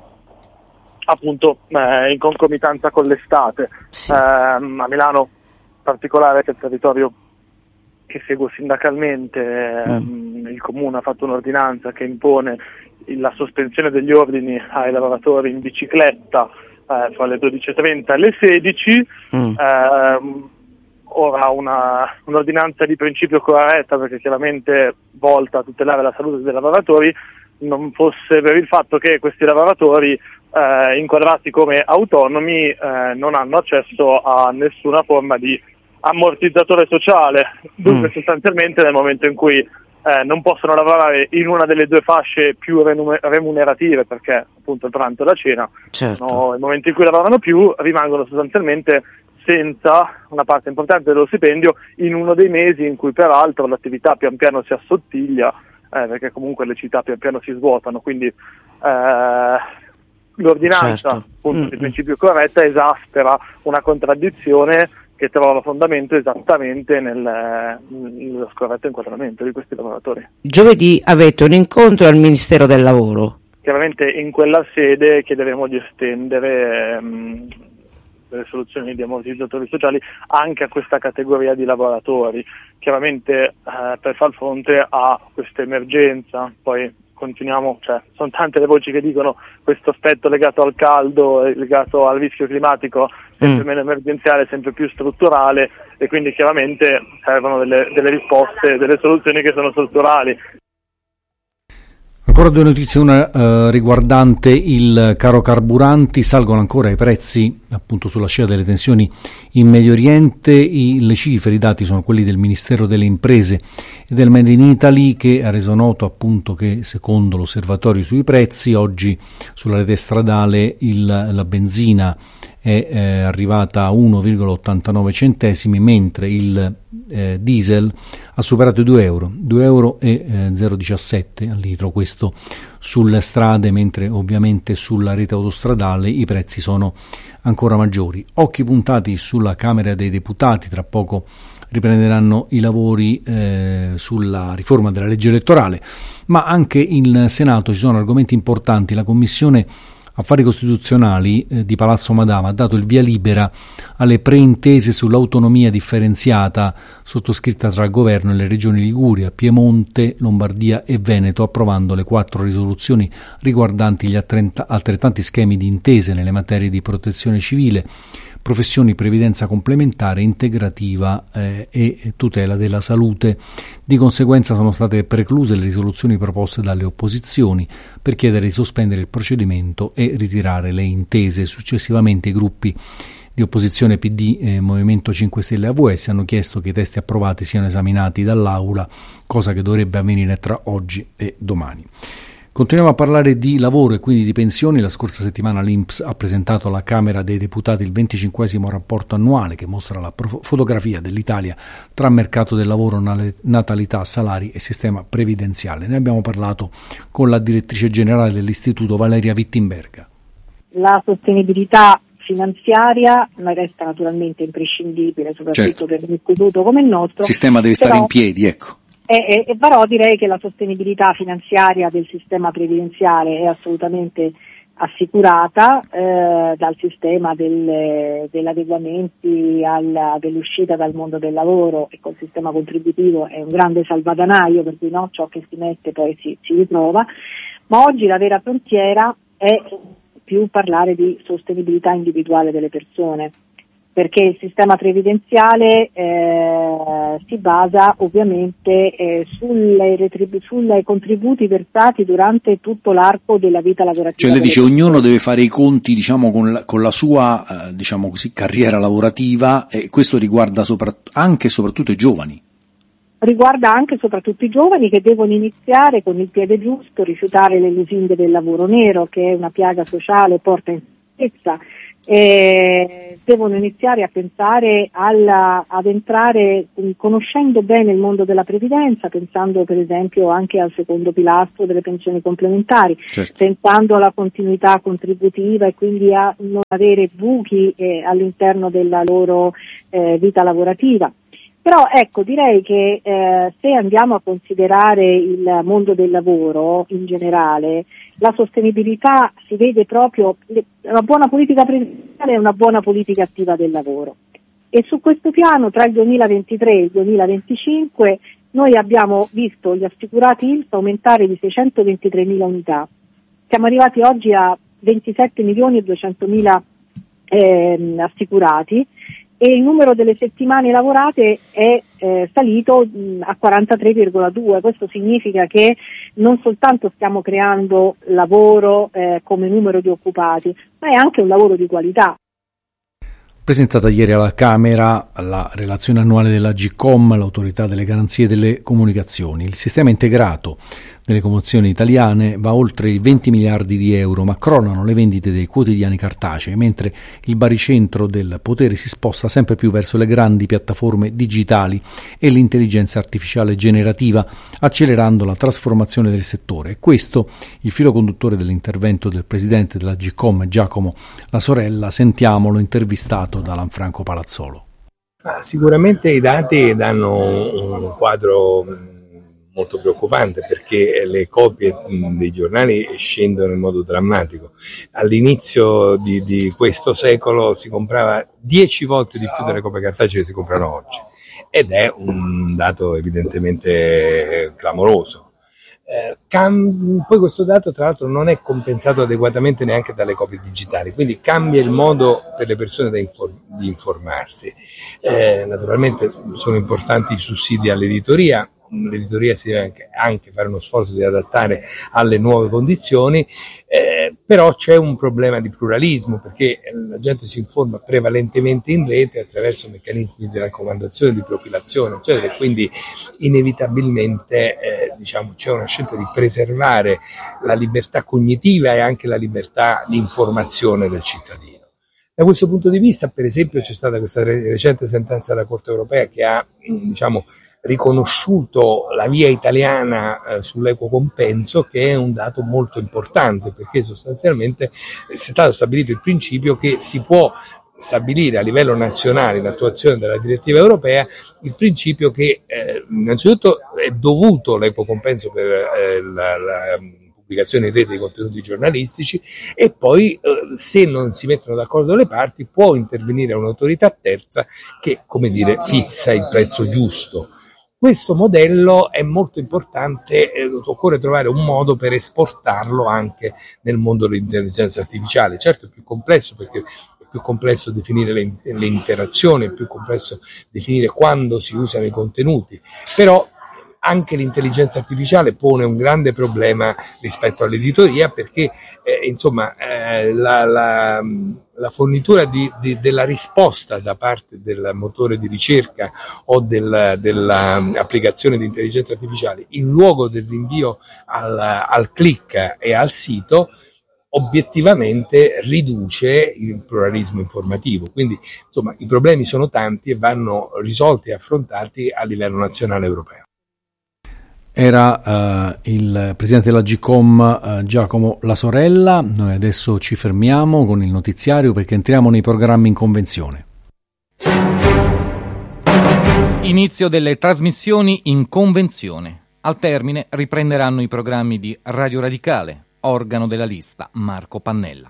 appunto eh, in concomitanza con l'estate. Sì. Eh, a Milano in particolare, che è il territorio che seguo sindacalmente, mm. ehm, il Comune ha fatto un'ordinanza che impone la sospensione degli ordini ai lavoratori in bicicletta eh, fra le dodici e trenta e le sedici. Mm. Eh, ora una, un'ordinanza di principio corretta, perché chiaramente volta a tutelare la salute dei lavoratori, non fosse per il fatto che questi lavoratori eh, inquadrati come autonomi eh, non hanno accesso a nessuna forma di ammortizzatore sociale. Dunque mm. sostanzialmente nel momento in cui Eh, non possono lavorare in una delle due fasce più remunerative, perché appunto il pranzo e la cena, certo. no, nel momento in cui lavorano più rimangono sostanzialmente senza una parte importante dello stipendio in uno dei mesi in cui peraltro l'attività pian piano si assottiglia, eh, perché comunque le città pian piano si svuotano, quindi eh, l'ordinanza certo. appunto mm-hmm. di principio corretta esaspera una contraddizione che trova fondamento esattamente nel, nello scorretto inquadramento di questi lavoratori. Giovedì avete un incontro al Ministero del Lavoro. Chiaramente in quella sede chiederemo di estendere ehm, delle soluzioni di ammortizzatori sociali anche a questa categoria di lavoratori, chiaramente eh, per far fronte a questa emergenza. Poi continuiamo, cioè sono tante le voci che dicono questo aspetto legato al caldo, legato al rischio climatico, sempre mm. meno emergenziale, sempre più strutturale, e quindi chiaramente servono delle, delle risposte, delle soluzioni che sono strutturali. Ancora due notizie, una uh, riguardante il caro carburanti. Salgono ancora i prezzi appunto sulla scia delle tensioni in Medio Oriente. I, le cifre, i dati sono quelli del Ministero delle Imprese e del Made in Italy, che ha reso noto appunto che secondo l'osservatorio sui prezzi oggi sulla rete stradale il, la benzina è eh, arrivata a uno virgola ottantanove centesimi, mentre il eh, diesel ha superato i due euro, due euro e zero virgola diciassette al litro, questo sulle strade, mentre ovviamente sulla rete autostradale i prezzi sono ancora maggiori. Occhi puntati sulla Camera dei Deputati, tra poco riprenderanno i lavori eh, sulla riforma della legge elettorale, ma anche in Senato ci sono argomenti importanti. La Commissione Affari Costituzionali eh, di Palazzo Madama ha dato il via libera alle preintese sull'autonomia differenziata sottoscritta tra il governo e le regioni Liguria, Piemonte, Lombardia e Veneto, approvando le quattro risoluzioni riguardanti gli altrettanti schemi di intese nelle materie di protezione civile, professioni, previdenza complementare, integrativa eh, e tutela della salute. Di conseguenza sono state precluse le risoluzioni proposte dalle opposizioni per chiedere di sospendere il procedimento e ritirare le intese. Successivamente i gruppi di opposizione P D, eh, Movimento cinque Stelle e A V S hanno chiesto che i testi approvati siano esaminati dall'Aula, cosa che dovrebbe avvenire tra oggi e domani. Continuiamo a parlare di lavoro e quindi di pensioni. La scorsa settimana l'I N P S ha presentato alla Camera dei Deputati il venticinquesimo rapporto annuale che mostra la prof- fotografia dell'Italia tra mercato del lavoro, natalità, salari e sistema previdenziale. Ne abbiamo parlato con la direttrice generale dell'Istituto, Valeria Wittenberga. La sostenibilità finanziaria resta naturalmente imprescindibile, soprattutto certo. per un istituto come il nostro. Il sistema deve però... stare in piedi, ecco. E, e, e però direi che la sostenibilità finanziaria del sistema previdenziale è assolutamente assicurata eh, dal sistema del, degli adeguamenti alla, dell'uscita dal mondo del lavoro, e col sistema contributivo è un grande salvadanaio, per cui no, ciò che si mette poi si, si ritrova, ma oggi la vera frontiera è più parlare di sostenibilità individuale delle persone, perché il sistema previdenziale eh, si basa ovviamente eh, sulle retribu- sulle contributi versati durante tutto l'arco della vita lavorativa. Cioè lei dice ognuno deve fare i conti, diciamo, con la, con la sua eh, diciamo così, carriera lavorativa, e questo riguarda soprat- anche e soprattutto i giovani. Riguarda anche e soprattutto i giovani, che devono iniziare con il piede giusto, rifiutare le lusinghe del lavoro nero, che è una piaga sociale, porta incertezza. Eh, devono iniziare a pensare alla, ad entrare conoscendo bene il mondo della previdenza, pensando per esempio anche al secondo pilastro delle pensioni complementari, certo. Pensando alla continuità contributiva e quindi a non avere buchi eh, all'interno della loro eh, vita lavorativa. Però ecco, direi che eh, se andiamo a considerare il mondo del lavoro in generale, la sostenibilità si vede proprio, una buona politica previdenziale è una buona politica attiva del lavoro. E su questo piano, tra il duemilaventitré e il duemilaventicinque, noi abbiamo visto gli assicurati I N P S aumentare di seicentoventitremila unità. Siamo arrivati oggi a ventisette milioni e duecentomila eh, assicurati, e il numero delle settimane lavorate è eh, salito mh, a quarantatré virgola due. Questo significa che non soltanto stiamo creando lavoro eh, come numero di occupati, ma è anche un lavoro di qualità. Presentata ieri alla Camera la relazione annuale dell'Agcom, l'autorità delle garanzie delle comunicazioni. Il sistema integrato delle comunicazioni italiane va oltre i venti miliardi di euro, ma crollano le vendite dei quotidiani cartacei, mentre il baricentro del potere si sposta sempre più verso le grandi piattaforme digitali e l'intelligenza artificiale generativa, accelerando la trasformazione del settore. E questo il filo conduttore dell'intervento del presidente dell'Agcom, Giacomo La Sorella. Sentiamolo, intervistato da Lanfranco Palazzolo. Ah, sicuramente i dati danno un quadro molto preoccupante, perché le copie dei giornali scendono in modo drammatico. All'inizio di, di questo secolo si comprava dieci volte di più delle copie cartacee che si comprano oggi, ed è un dato evidentemente clamoroso. Eh, cam- poi questo dato tra l'altro non è compensato adeguatamente neanche dalle copie digitali, quindi cambia il modo per le persone da infor- di informarsi. Eh, naturalmente sono importanti i sussidi all'editoria. L'editoria si deve anche, anche fare uno sforzo di adattare alle nuove condizioni, eh, però c'è un problema di pluralismo, perché la gente si informa prevalentemente in rete attraverso meccanismi di raccomandazione, di profilazione, eccetera, e quindi inevitabilmente eh, diciamo, c'è una scelta di preservare la libertà cognitiva e anche la libertà di informazione del cittadino. Da questo punto di vista, per esempio, c'è stata questa recente sentenza della Corte europea che ha, diciamo, riconosciuto la via italiana eh, sull'equo compenso, che è un dato molto importante, perché sostanzialmente è stato stabilito il principio che si può stabilire a livello nazionale, in attuazione della direttiva europea, il principio che eh, innanzitutto è dovuto l'equo compenso per eh, la, la pubblicazione in rete di contenuti giornalistici, e poi eh, se non si mettono d'accordo le parti può intervenire un'autorità terza che, come dire, fissa il prezzo giusto. Questo modello è molto importante, eh, occorre trovare un modo per esportarlo anche nel mondo dell'intelligenza artificiale. Certo è più complesso, perché è più complesso definire le, le interazioni, è più complesso definire quando si usano i contenuti, però anche l'intelligenza artificiale pone un grande problema rispetto all'editoria, perché eh, insomma eh, la, la, la fornitura di, di, della risposta da parte del motore di ricerca o del, dell'applicazione di intelligenza artificiale in luogo del rinvio al, al click e al sito obiettivamente riduce il pluralismo informativo. Quindi insomma i problemi sono tanti e vanno risolti e affrontati a livello nazionale e europeo. Era uh, il presidente dell'Agcom uh, Giacomo La Sorella. Noi adesso ci fermiamo con il notiziario perché entriamo nei programmi in convenzione. Inizio delle trasmissioni in convenzione. Al termine riprenderanno i programmi di Radio Radicale, organo della lista, Marco Pannella.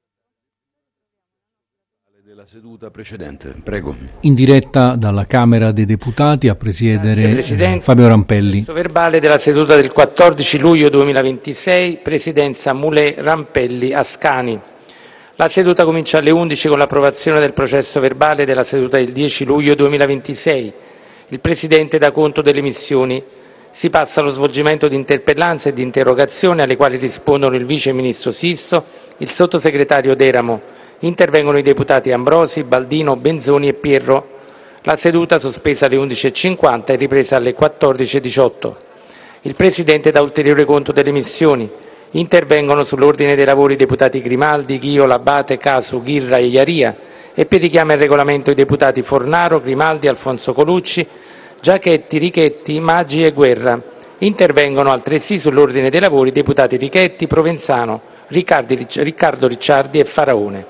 Della seduta precedente, prego. In diretta dalla Camera dei Deputati a presiedere eh, Fabio Rampelli. Questo verbale della seduta del quattordici luglio duemilaventisei, presidenza Mulè, Rampelli, Ascani. La seduta comincia alle undici con l'approvazione del processo verbale della seduta del dieci luglio duemilaventisei. Il Presidente dà conto delle missioni. Si passa allo svolgimento di interpellanze e di interrogazioni alle quali rispondono il Vice Ministro Sisto, il Sottosegretario Deramo. Intervengono i deputati Ambrosi, Baldino, Benzoni e Pierro. La seduta, sospesa alle undici e cinquanta, è ripresa alle quattordici e diciotto. Il Presidente dà ulteriore conto delle missioni. Intervengono sull'ordine dei lavori i deputati Grimaldi, Ghio, Labate, Casu, Ghirra e Iaria e per richiamo al regolamento i deputati Fornaro, Grimaldi, Alfonso Colucci, Giachetti, Richetti, Maggi e Guerra. Intervengono altresì sull'ordine dei lavori i deputati Richetti, Provenzano, Riccardi, Riccardo Ricciardi e Faraone.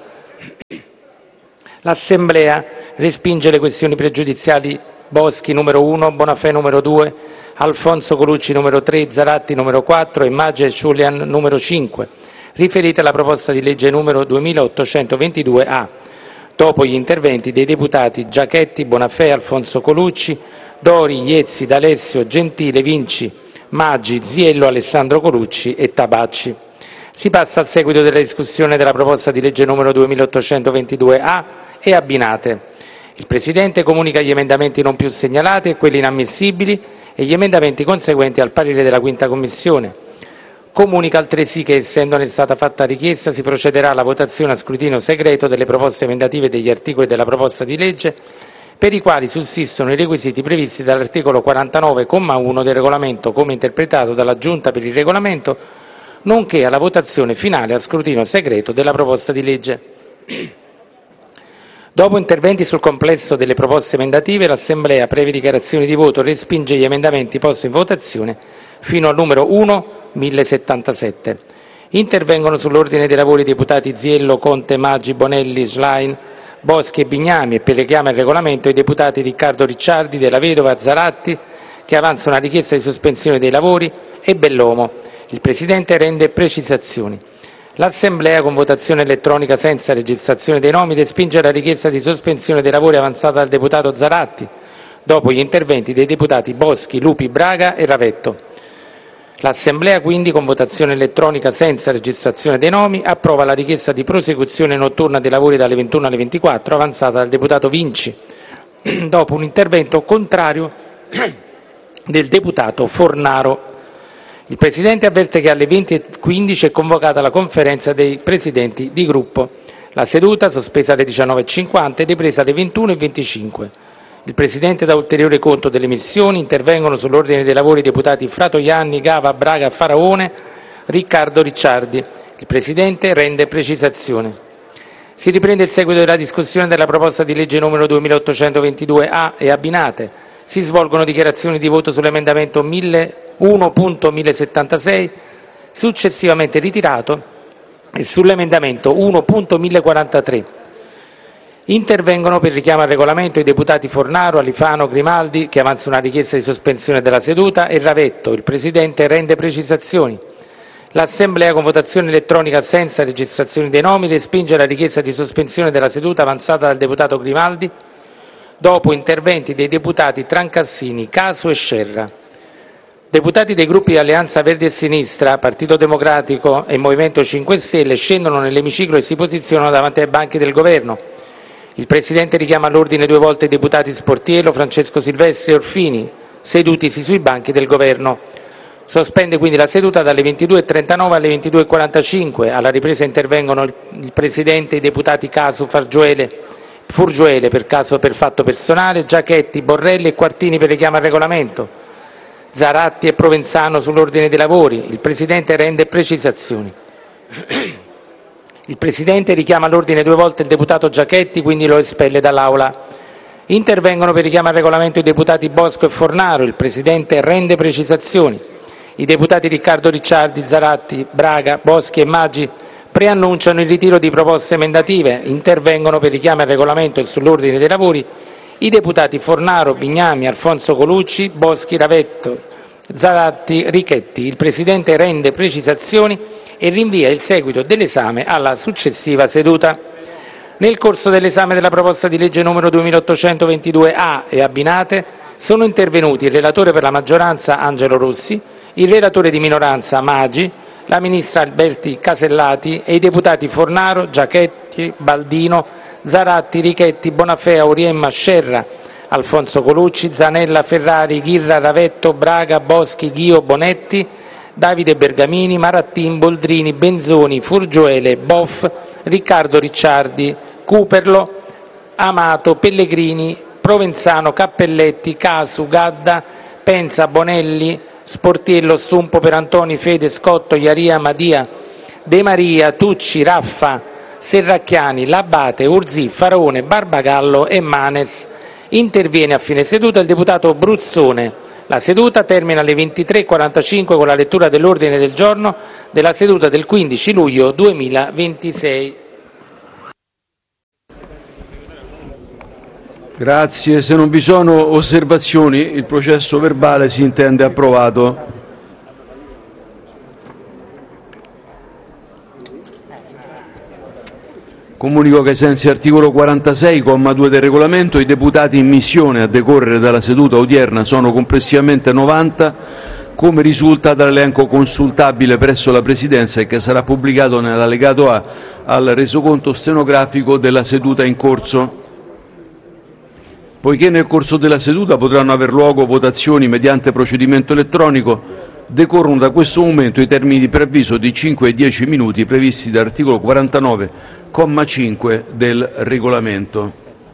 L'Assemblea respinge le questioni pregiudiziali Boschi numero uno, Bonafè numero due, Alfonso Colucci numero tre, Zaratti numero quattro e Maggi e Giulian numero cinque, riferite alla proposta di legge numero duemilaottocentoventidue A, dopo gli interventi dei deputati Giachetti, Bonafè, Alfonso Colucci, Dori, Iezzi, D'Alessio, Gentile, Vinci, Maggi, Ziello, Alessandro Colucci e Tabacci. Si passa al seguito della discussione della proposta di legge numero duemilaottocentoventidue A e abbinate. Il Presidente comunica gli emendamenti non più segnalati e quelli inammissibili e gli emendamenti conseguenti al parere della quinta Commissione. Comunica altresì che, essendone stata fatta richiesta, si procederà alla votazione a scrutinio segreto delle proposte emendative degli articoli della proposta di legge per i quali sussistono i requisiti previsti dall'articolo quarantanove, comma uno del regolamento, come interpretato dalla Giunta per il Regolamento, nonché alla votazione finale a scrutinio segreto della proposta di legge. Dopo interventi sul complesso delle proposte emendative, l'Assemblea, previe dichiarazioni di voto, respinge gli emendamenti posti in votazione fino al numero uno mille settantasette. Intervengono sull'ordine dei lavori i deputati Ziello, Conte, Maggi, Bonelli, Schlein, Boschi e Bignami e per richiamo al regolamento i deputati Riccardo Ricciardi, Della Vedova, Zaratti, che avanzano una richiesta di sospensione dei lavori, e Bellomo. Il Presidente rende precisazioni. L'Assemblea, con votazione elettronica senza registrazione dei nomi, respinge la richiesta di sospensione dei lavori avanzata dal deputato Zaratti, dopo gli interventi dei deputati Boschi, Lupi, Braga e Ravetto. L'Assemblea, quindi, con votazione elettronica senza registrazione dei nomi, approva la richiesta di prosecuzione notturna dei lavori dalle ventuno alle ventiquattro avanzata dal deputato Vinci, dopo un intervento contrario del deputato Fornaro. Il Presidente avverte che alle venti e quindici è convocata la conferenza dei presidenti di gruppo. La seduta, sospesa alle diciannove e cinquanta, è ripresa alle ventuno e venticinque. Il Presidente dà ulteriore conto delle missioni. Intervengono sull'ordine dei lavori i deputati Fratoianni, Gava, Braga, Faraone, Riccardo Ricciardi. Il Presidente rende precisazione. Si riprende il seguito della discussione della proposta di legge numero duemilaottocentoventidue A e abbinate. Si svolgono dichiarazioni di voto sull'emendamento uno punto millesettantasei, successivamente ritirato, e sull'emendamento uno punto millequarantatré. Intervengono per richiamo al regolamento i deputati Fornaro, Alifano, Grimaldi, che avanzano una richiesta di sospensione della seduta, e Ravetto. Il Presidente rende precisazioni. L'Assemblea, con votazione elettronica senza registrazione dei nomi, respinge la richiesta di sospensione della seduta avanzata dal deputato Grimaldi, dopo interventi dei deputati Trancassini, Casu e Scerra. Deputati dei gruppi Alleanza Verdi e Sinistra, Partito Democratico e Movimento cinque Stelle scendono nell'emiciclo e si posizionano davanti ai banchi del Governo. Il Presidente richiama all'ordine due volte i deputati Sportiello, Francesco Silvestri e Orfini, sedutisi sui banchi del Governo. Sospende quindi la seduta dalle ventidue e trentanove alle ventidue e quarantacinque. Alla ripresa intervengono il, il Presidente e i deputati Casu, Fargiuele, Furgiuele per caso per fatto personale, Giachetti, Borrelli e Quartini per richiamo al regolamento, Zaratti e Provenzano sull'ordine dei lavori. Il Presidente rende precisazioni. Il Presidente richiama all'ordine due volte il deputato Giachetti, quindi lo espelle dall'Aula. Intervengono per richiamo al regolamento i deputati Bosco e Fornaro. Il Presidente rende precisazioni. I deputati Riccardo Ricciardi, Zaratti, Braga, Boschi e Maggi preannunciano il ritiro di proposte emendative. Intervengono per richiamo al regolamento e sull'ordine dei lavori i deputati Fornaro, Bignami, Alfonso Colucci, Boschi, Ravetto, Zaratti, Richetti. Il Presidente rende precisazioni e rinvia il seguito dell'esame alla successiva seduta. Nel corso dell'esame della proposta di legge numero duemilaottocentoventidue A e abbinate sono intervenuti il relatore per la maggioranza Angelo Rossi, il relatore di minoranza Magi, la ministra Alberti Casellati e i deputati Fornaro, Giachetti, Baldino, Zaratti, Richetti, Bonafea, Auriemma, Scerra, Alfonso Colucci, Zanella, Ferrari, Ghirra, Ravetto, Braga, Boschi, Ghio, Bonetti, Davide Bergamini, Marattin, Boldrini, Benzoni, Furgioele, Boff, Riccardo Ricciardi, Cuperlo, Amato, Pellegrini, Provenzano, Cappelletti, Casu, Gadda, Penza, Bonelli, Sportiello, Stumpo, Perantoni, Fede, Scotto, Iaria, Madia, De Maria, Tucci, Raffa, Serracchiani, Labate, Urzì, Faraone, Barbagallo e Manes. Interviene a fine seduta il deputato Bruzzone. La seduta termina alle ventitré e quarantacinque con la lettura dell'ordine del giorno della seduta del quindici luglio duemilaventisei. Grazie, se non vi sono osservazioni il processo verbale si intende approvato. Comunico che ai sensi articolo quarantasei, comma due del regolamento, i deputati in missione a decorrere dalla seduta odierna sono complessivamente novanta, come risulta dall'elenco consultabile presso la Presidenza e che sarà pubblicato nell'allegato A al resoconto stenografico della seduta in corso. Poiché nel corso della seduta potranno aver luogo votazioni mediante procedimento elettronico, decorrono da questo momento i termini di preavviso di cinque e dieci minuti previsti dall'articolo quarantanove, comma cinque del regolamento.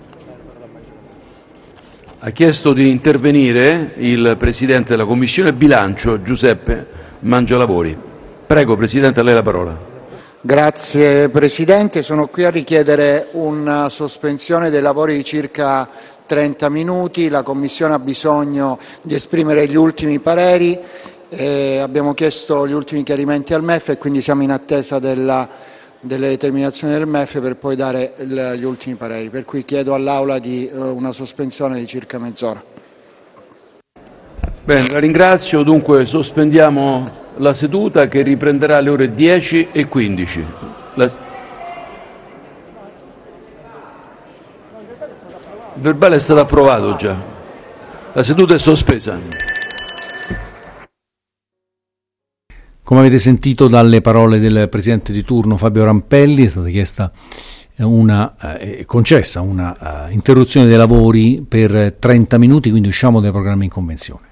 Ha chiesto di intervenire il Presidente della Commissione Bilancio, Giuseppe Mangialavori. Prego, Presidente, a lei la parola. Grazie Presidente, sono qui a richiedere una sospensione dei lavori di circa trenta minuti. La Commissione ha bisogno di esprimere gli ultimi pareri, eh, abbiamo chiesto gli ultimi chiarimenti al M E F e quindi siamo in attesa della, delle determinazioni del M E F per poi dare il, gli ultimi pareri, per cui chiedo all'Aula di eh, una sospensione di circa mezz'ora. Bene, la ringrazio. Dunque sospendiamo la seduta che riprenderà alle ore dieci e quindici. La... Il verbale è stato approvato già. La seduta è sospesa. Come avete sentito dalle parole del Presidente di turno Fabio Rampelli, è stata chiesta una, eh, concessa una uh, interruzione dei lavori per trenta minuti, quindi usciamo dai programmi in convenzione.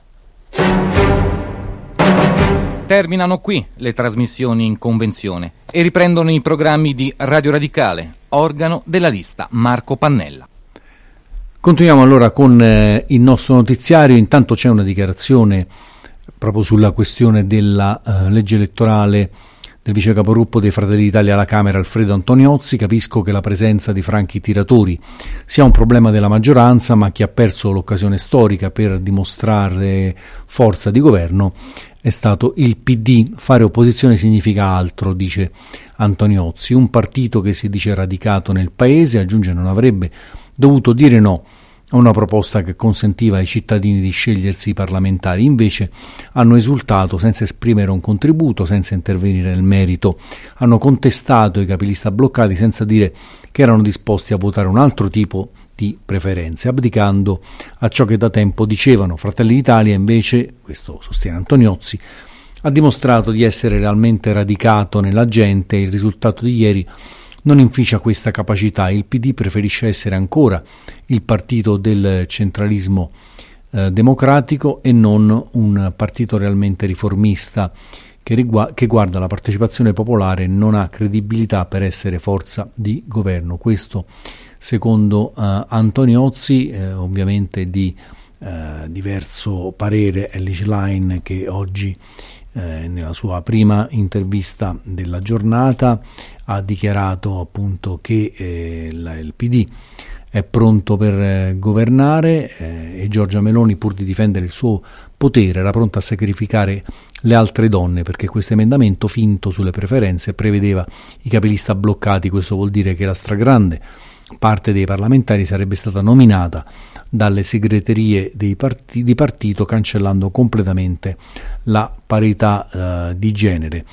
Terminano qui le trasmissioni in convenzione e riprendono i programmi di Radio Radicale, organo della lista Marco Pannella. Continuiamo allora con eh, il nostro notiziario. Intanto c'è una dichiarazione proprio sulla questione della uh, legge elettorale del vice capogruppo dei Fratelli d'Italia alla Camera, Alfredo Antoniozzi. Capisco che la presenza di franchi tiratori sia un problema della maggioranza, ma chi ha perso l'occasione storica per dimostrare forza di governo è stato il P D. Fare opposizione significa altro, dice Antoniozzi. Un partito che si dice radicato nel paese, aggiunge, non avrebbe dovuto dire no a una proposta che consentiva ai cittadini di scegliersi i parlamentari. Invece hanno esultato senza esprimere un contributo, senza intervenire nel merito. Hanno contestato i capilista bloccati senza dire che erano disposti a votare un altro tipo di preferenze, abdicando a ciò che da tempo dicevano. Fratelli d'Italia invece, questo sostiene Antoniozzi, ha dimostrato di essere realmente radicato nella gente e il risultato di ieri non inficia questa capacità. Il P D preferisce essere ancora il partito del centralismo eh, democratico e non un partito realmente riformista che, rigu- che guarda la partecipazione popolare e non ha credibilità per essere forza di governo. Questo secondo eh, Antoniozzi, eh, ovviamente di eh, diverso parere Ellis Line, che oggi eh, nella sua prima intervista della giornata ha dichiarato appunto che eh, la, il P D è pronto per eh, governare eh, e Giorgia Meloni, pur di difendere il suo potere, era pronta a sacrificare le altre donne, perché questo emendamento finto sulle preferenze prevedeva i capilista bloccati. Questo vuol dire che la stragrande parte dei parlamentari sarebbe stata nominata dalle segreterie dei partiti, di partito, cancellando completamente la parità eh, di genere.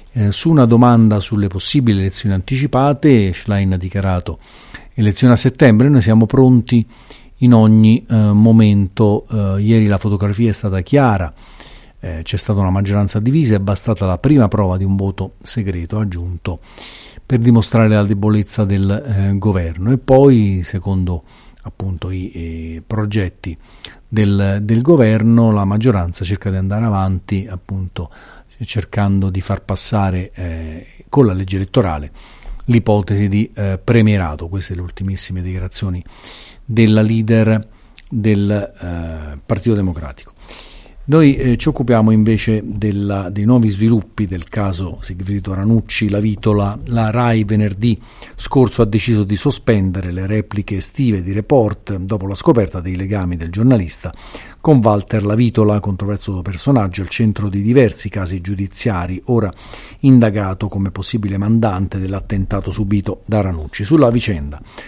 Eh, su una domanda sulle possibili elezioni anticipate, Schlein ha dichiarato: elezioni a settembre, noi siamo pronti in ogni eh, momento. Eh, ieri la fotografia è stata chiara, eh, c'è stata una maggioranza divisa, è bastata la prima prova di un voto segreto, ha aggiunto, per dimostrare la debolezza del eh, governo. E poi, secondo appunto i eh, progetti del, del governo, la maggioranza cerca di andare avanti appunto cercando di far passare eh, con la legge elettorale l'ipotesi di eh, premierato. Queste le ultimissime dichiarazioni della leader del eh, Partito Democratico. Noi eh, ci occupiamo invece della, dei nuovi sviluppi del caso Sigfrido Ranucci. La Vitola, la RAI venerdì scorso ha deciso di sospendere le repliche estive di Report dopo la scoperta dei legami del giornalista con Walter La Vitola, controverso personaggio al centro di diversi casi giudiziari, ora indagato come possibile mandante dell'attentato subito da Ranucci. Sulla vicenda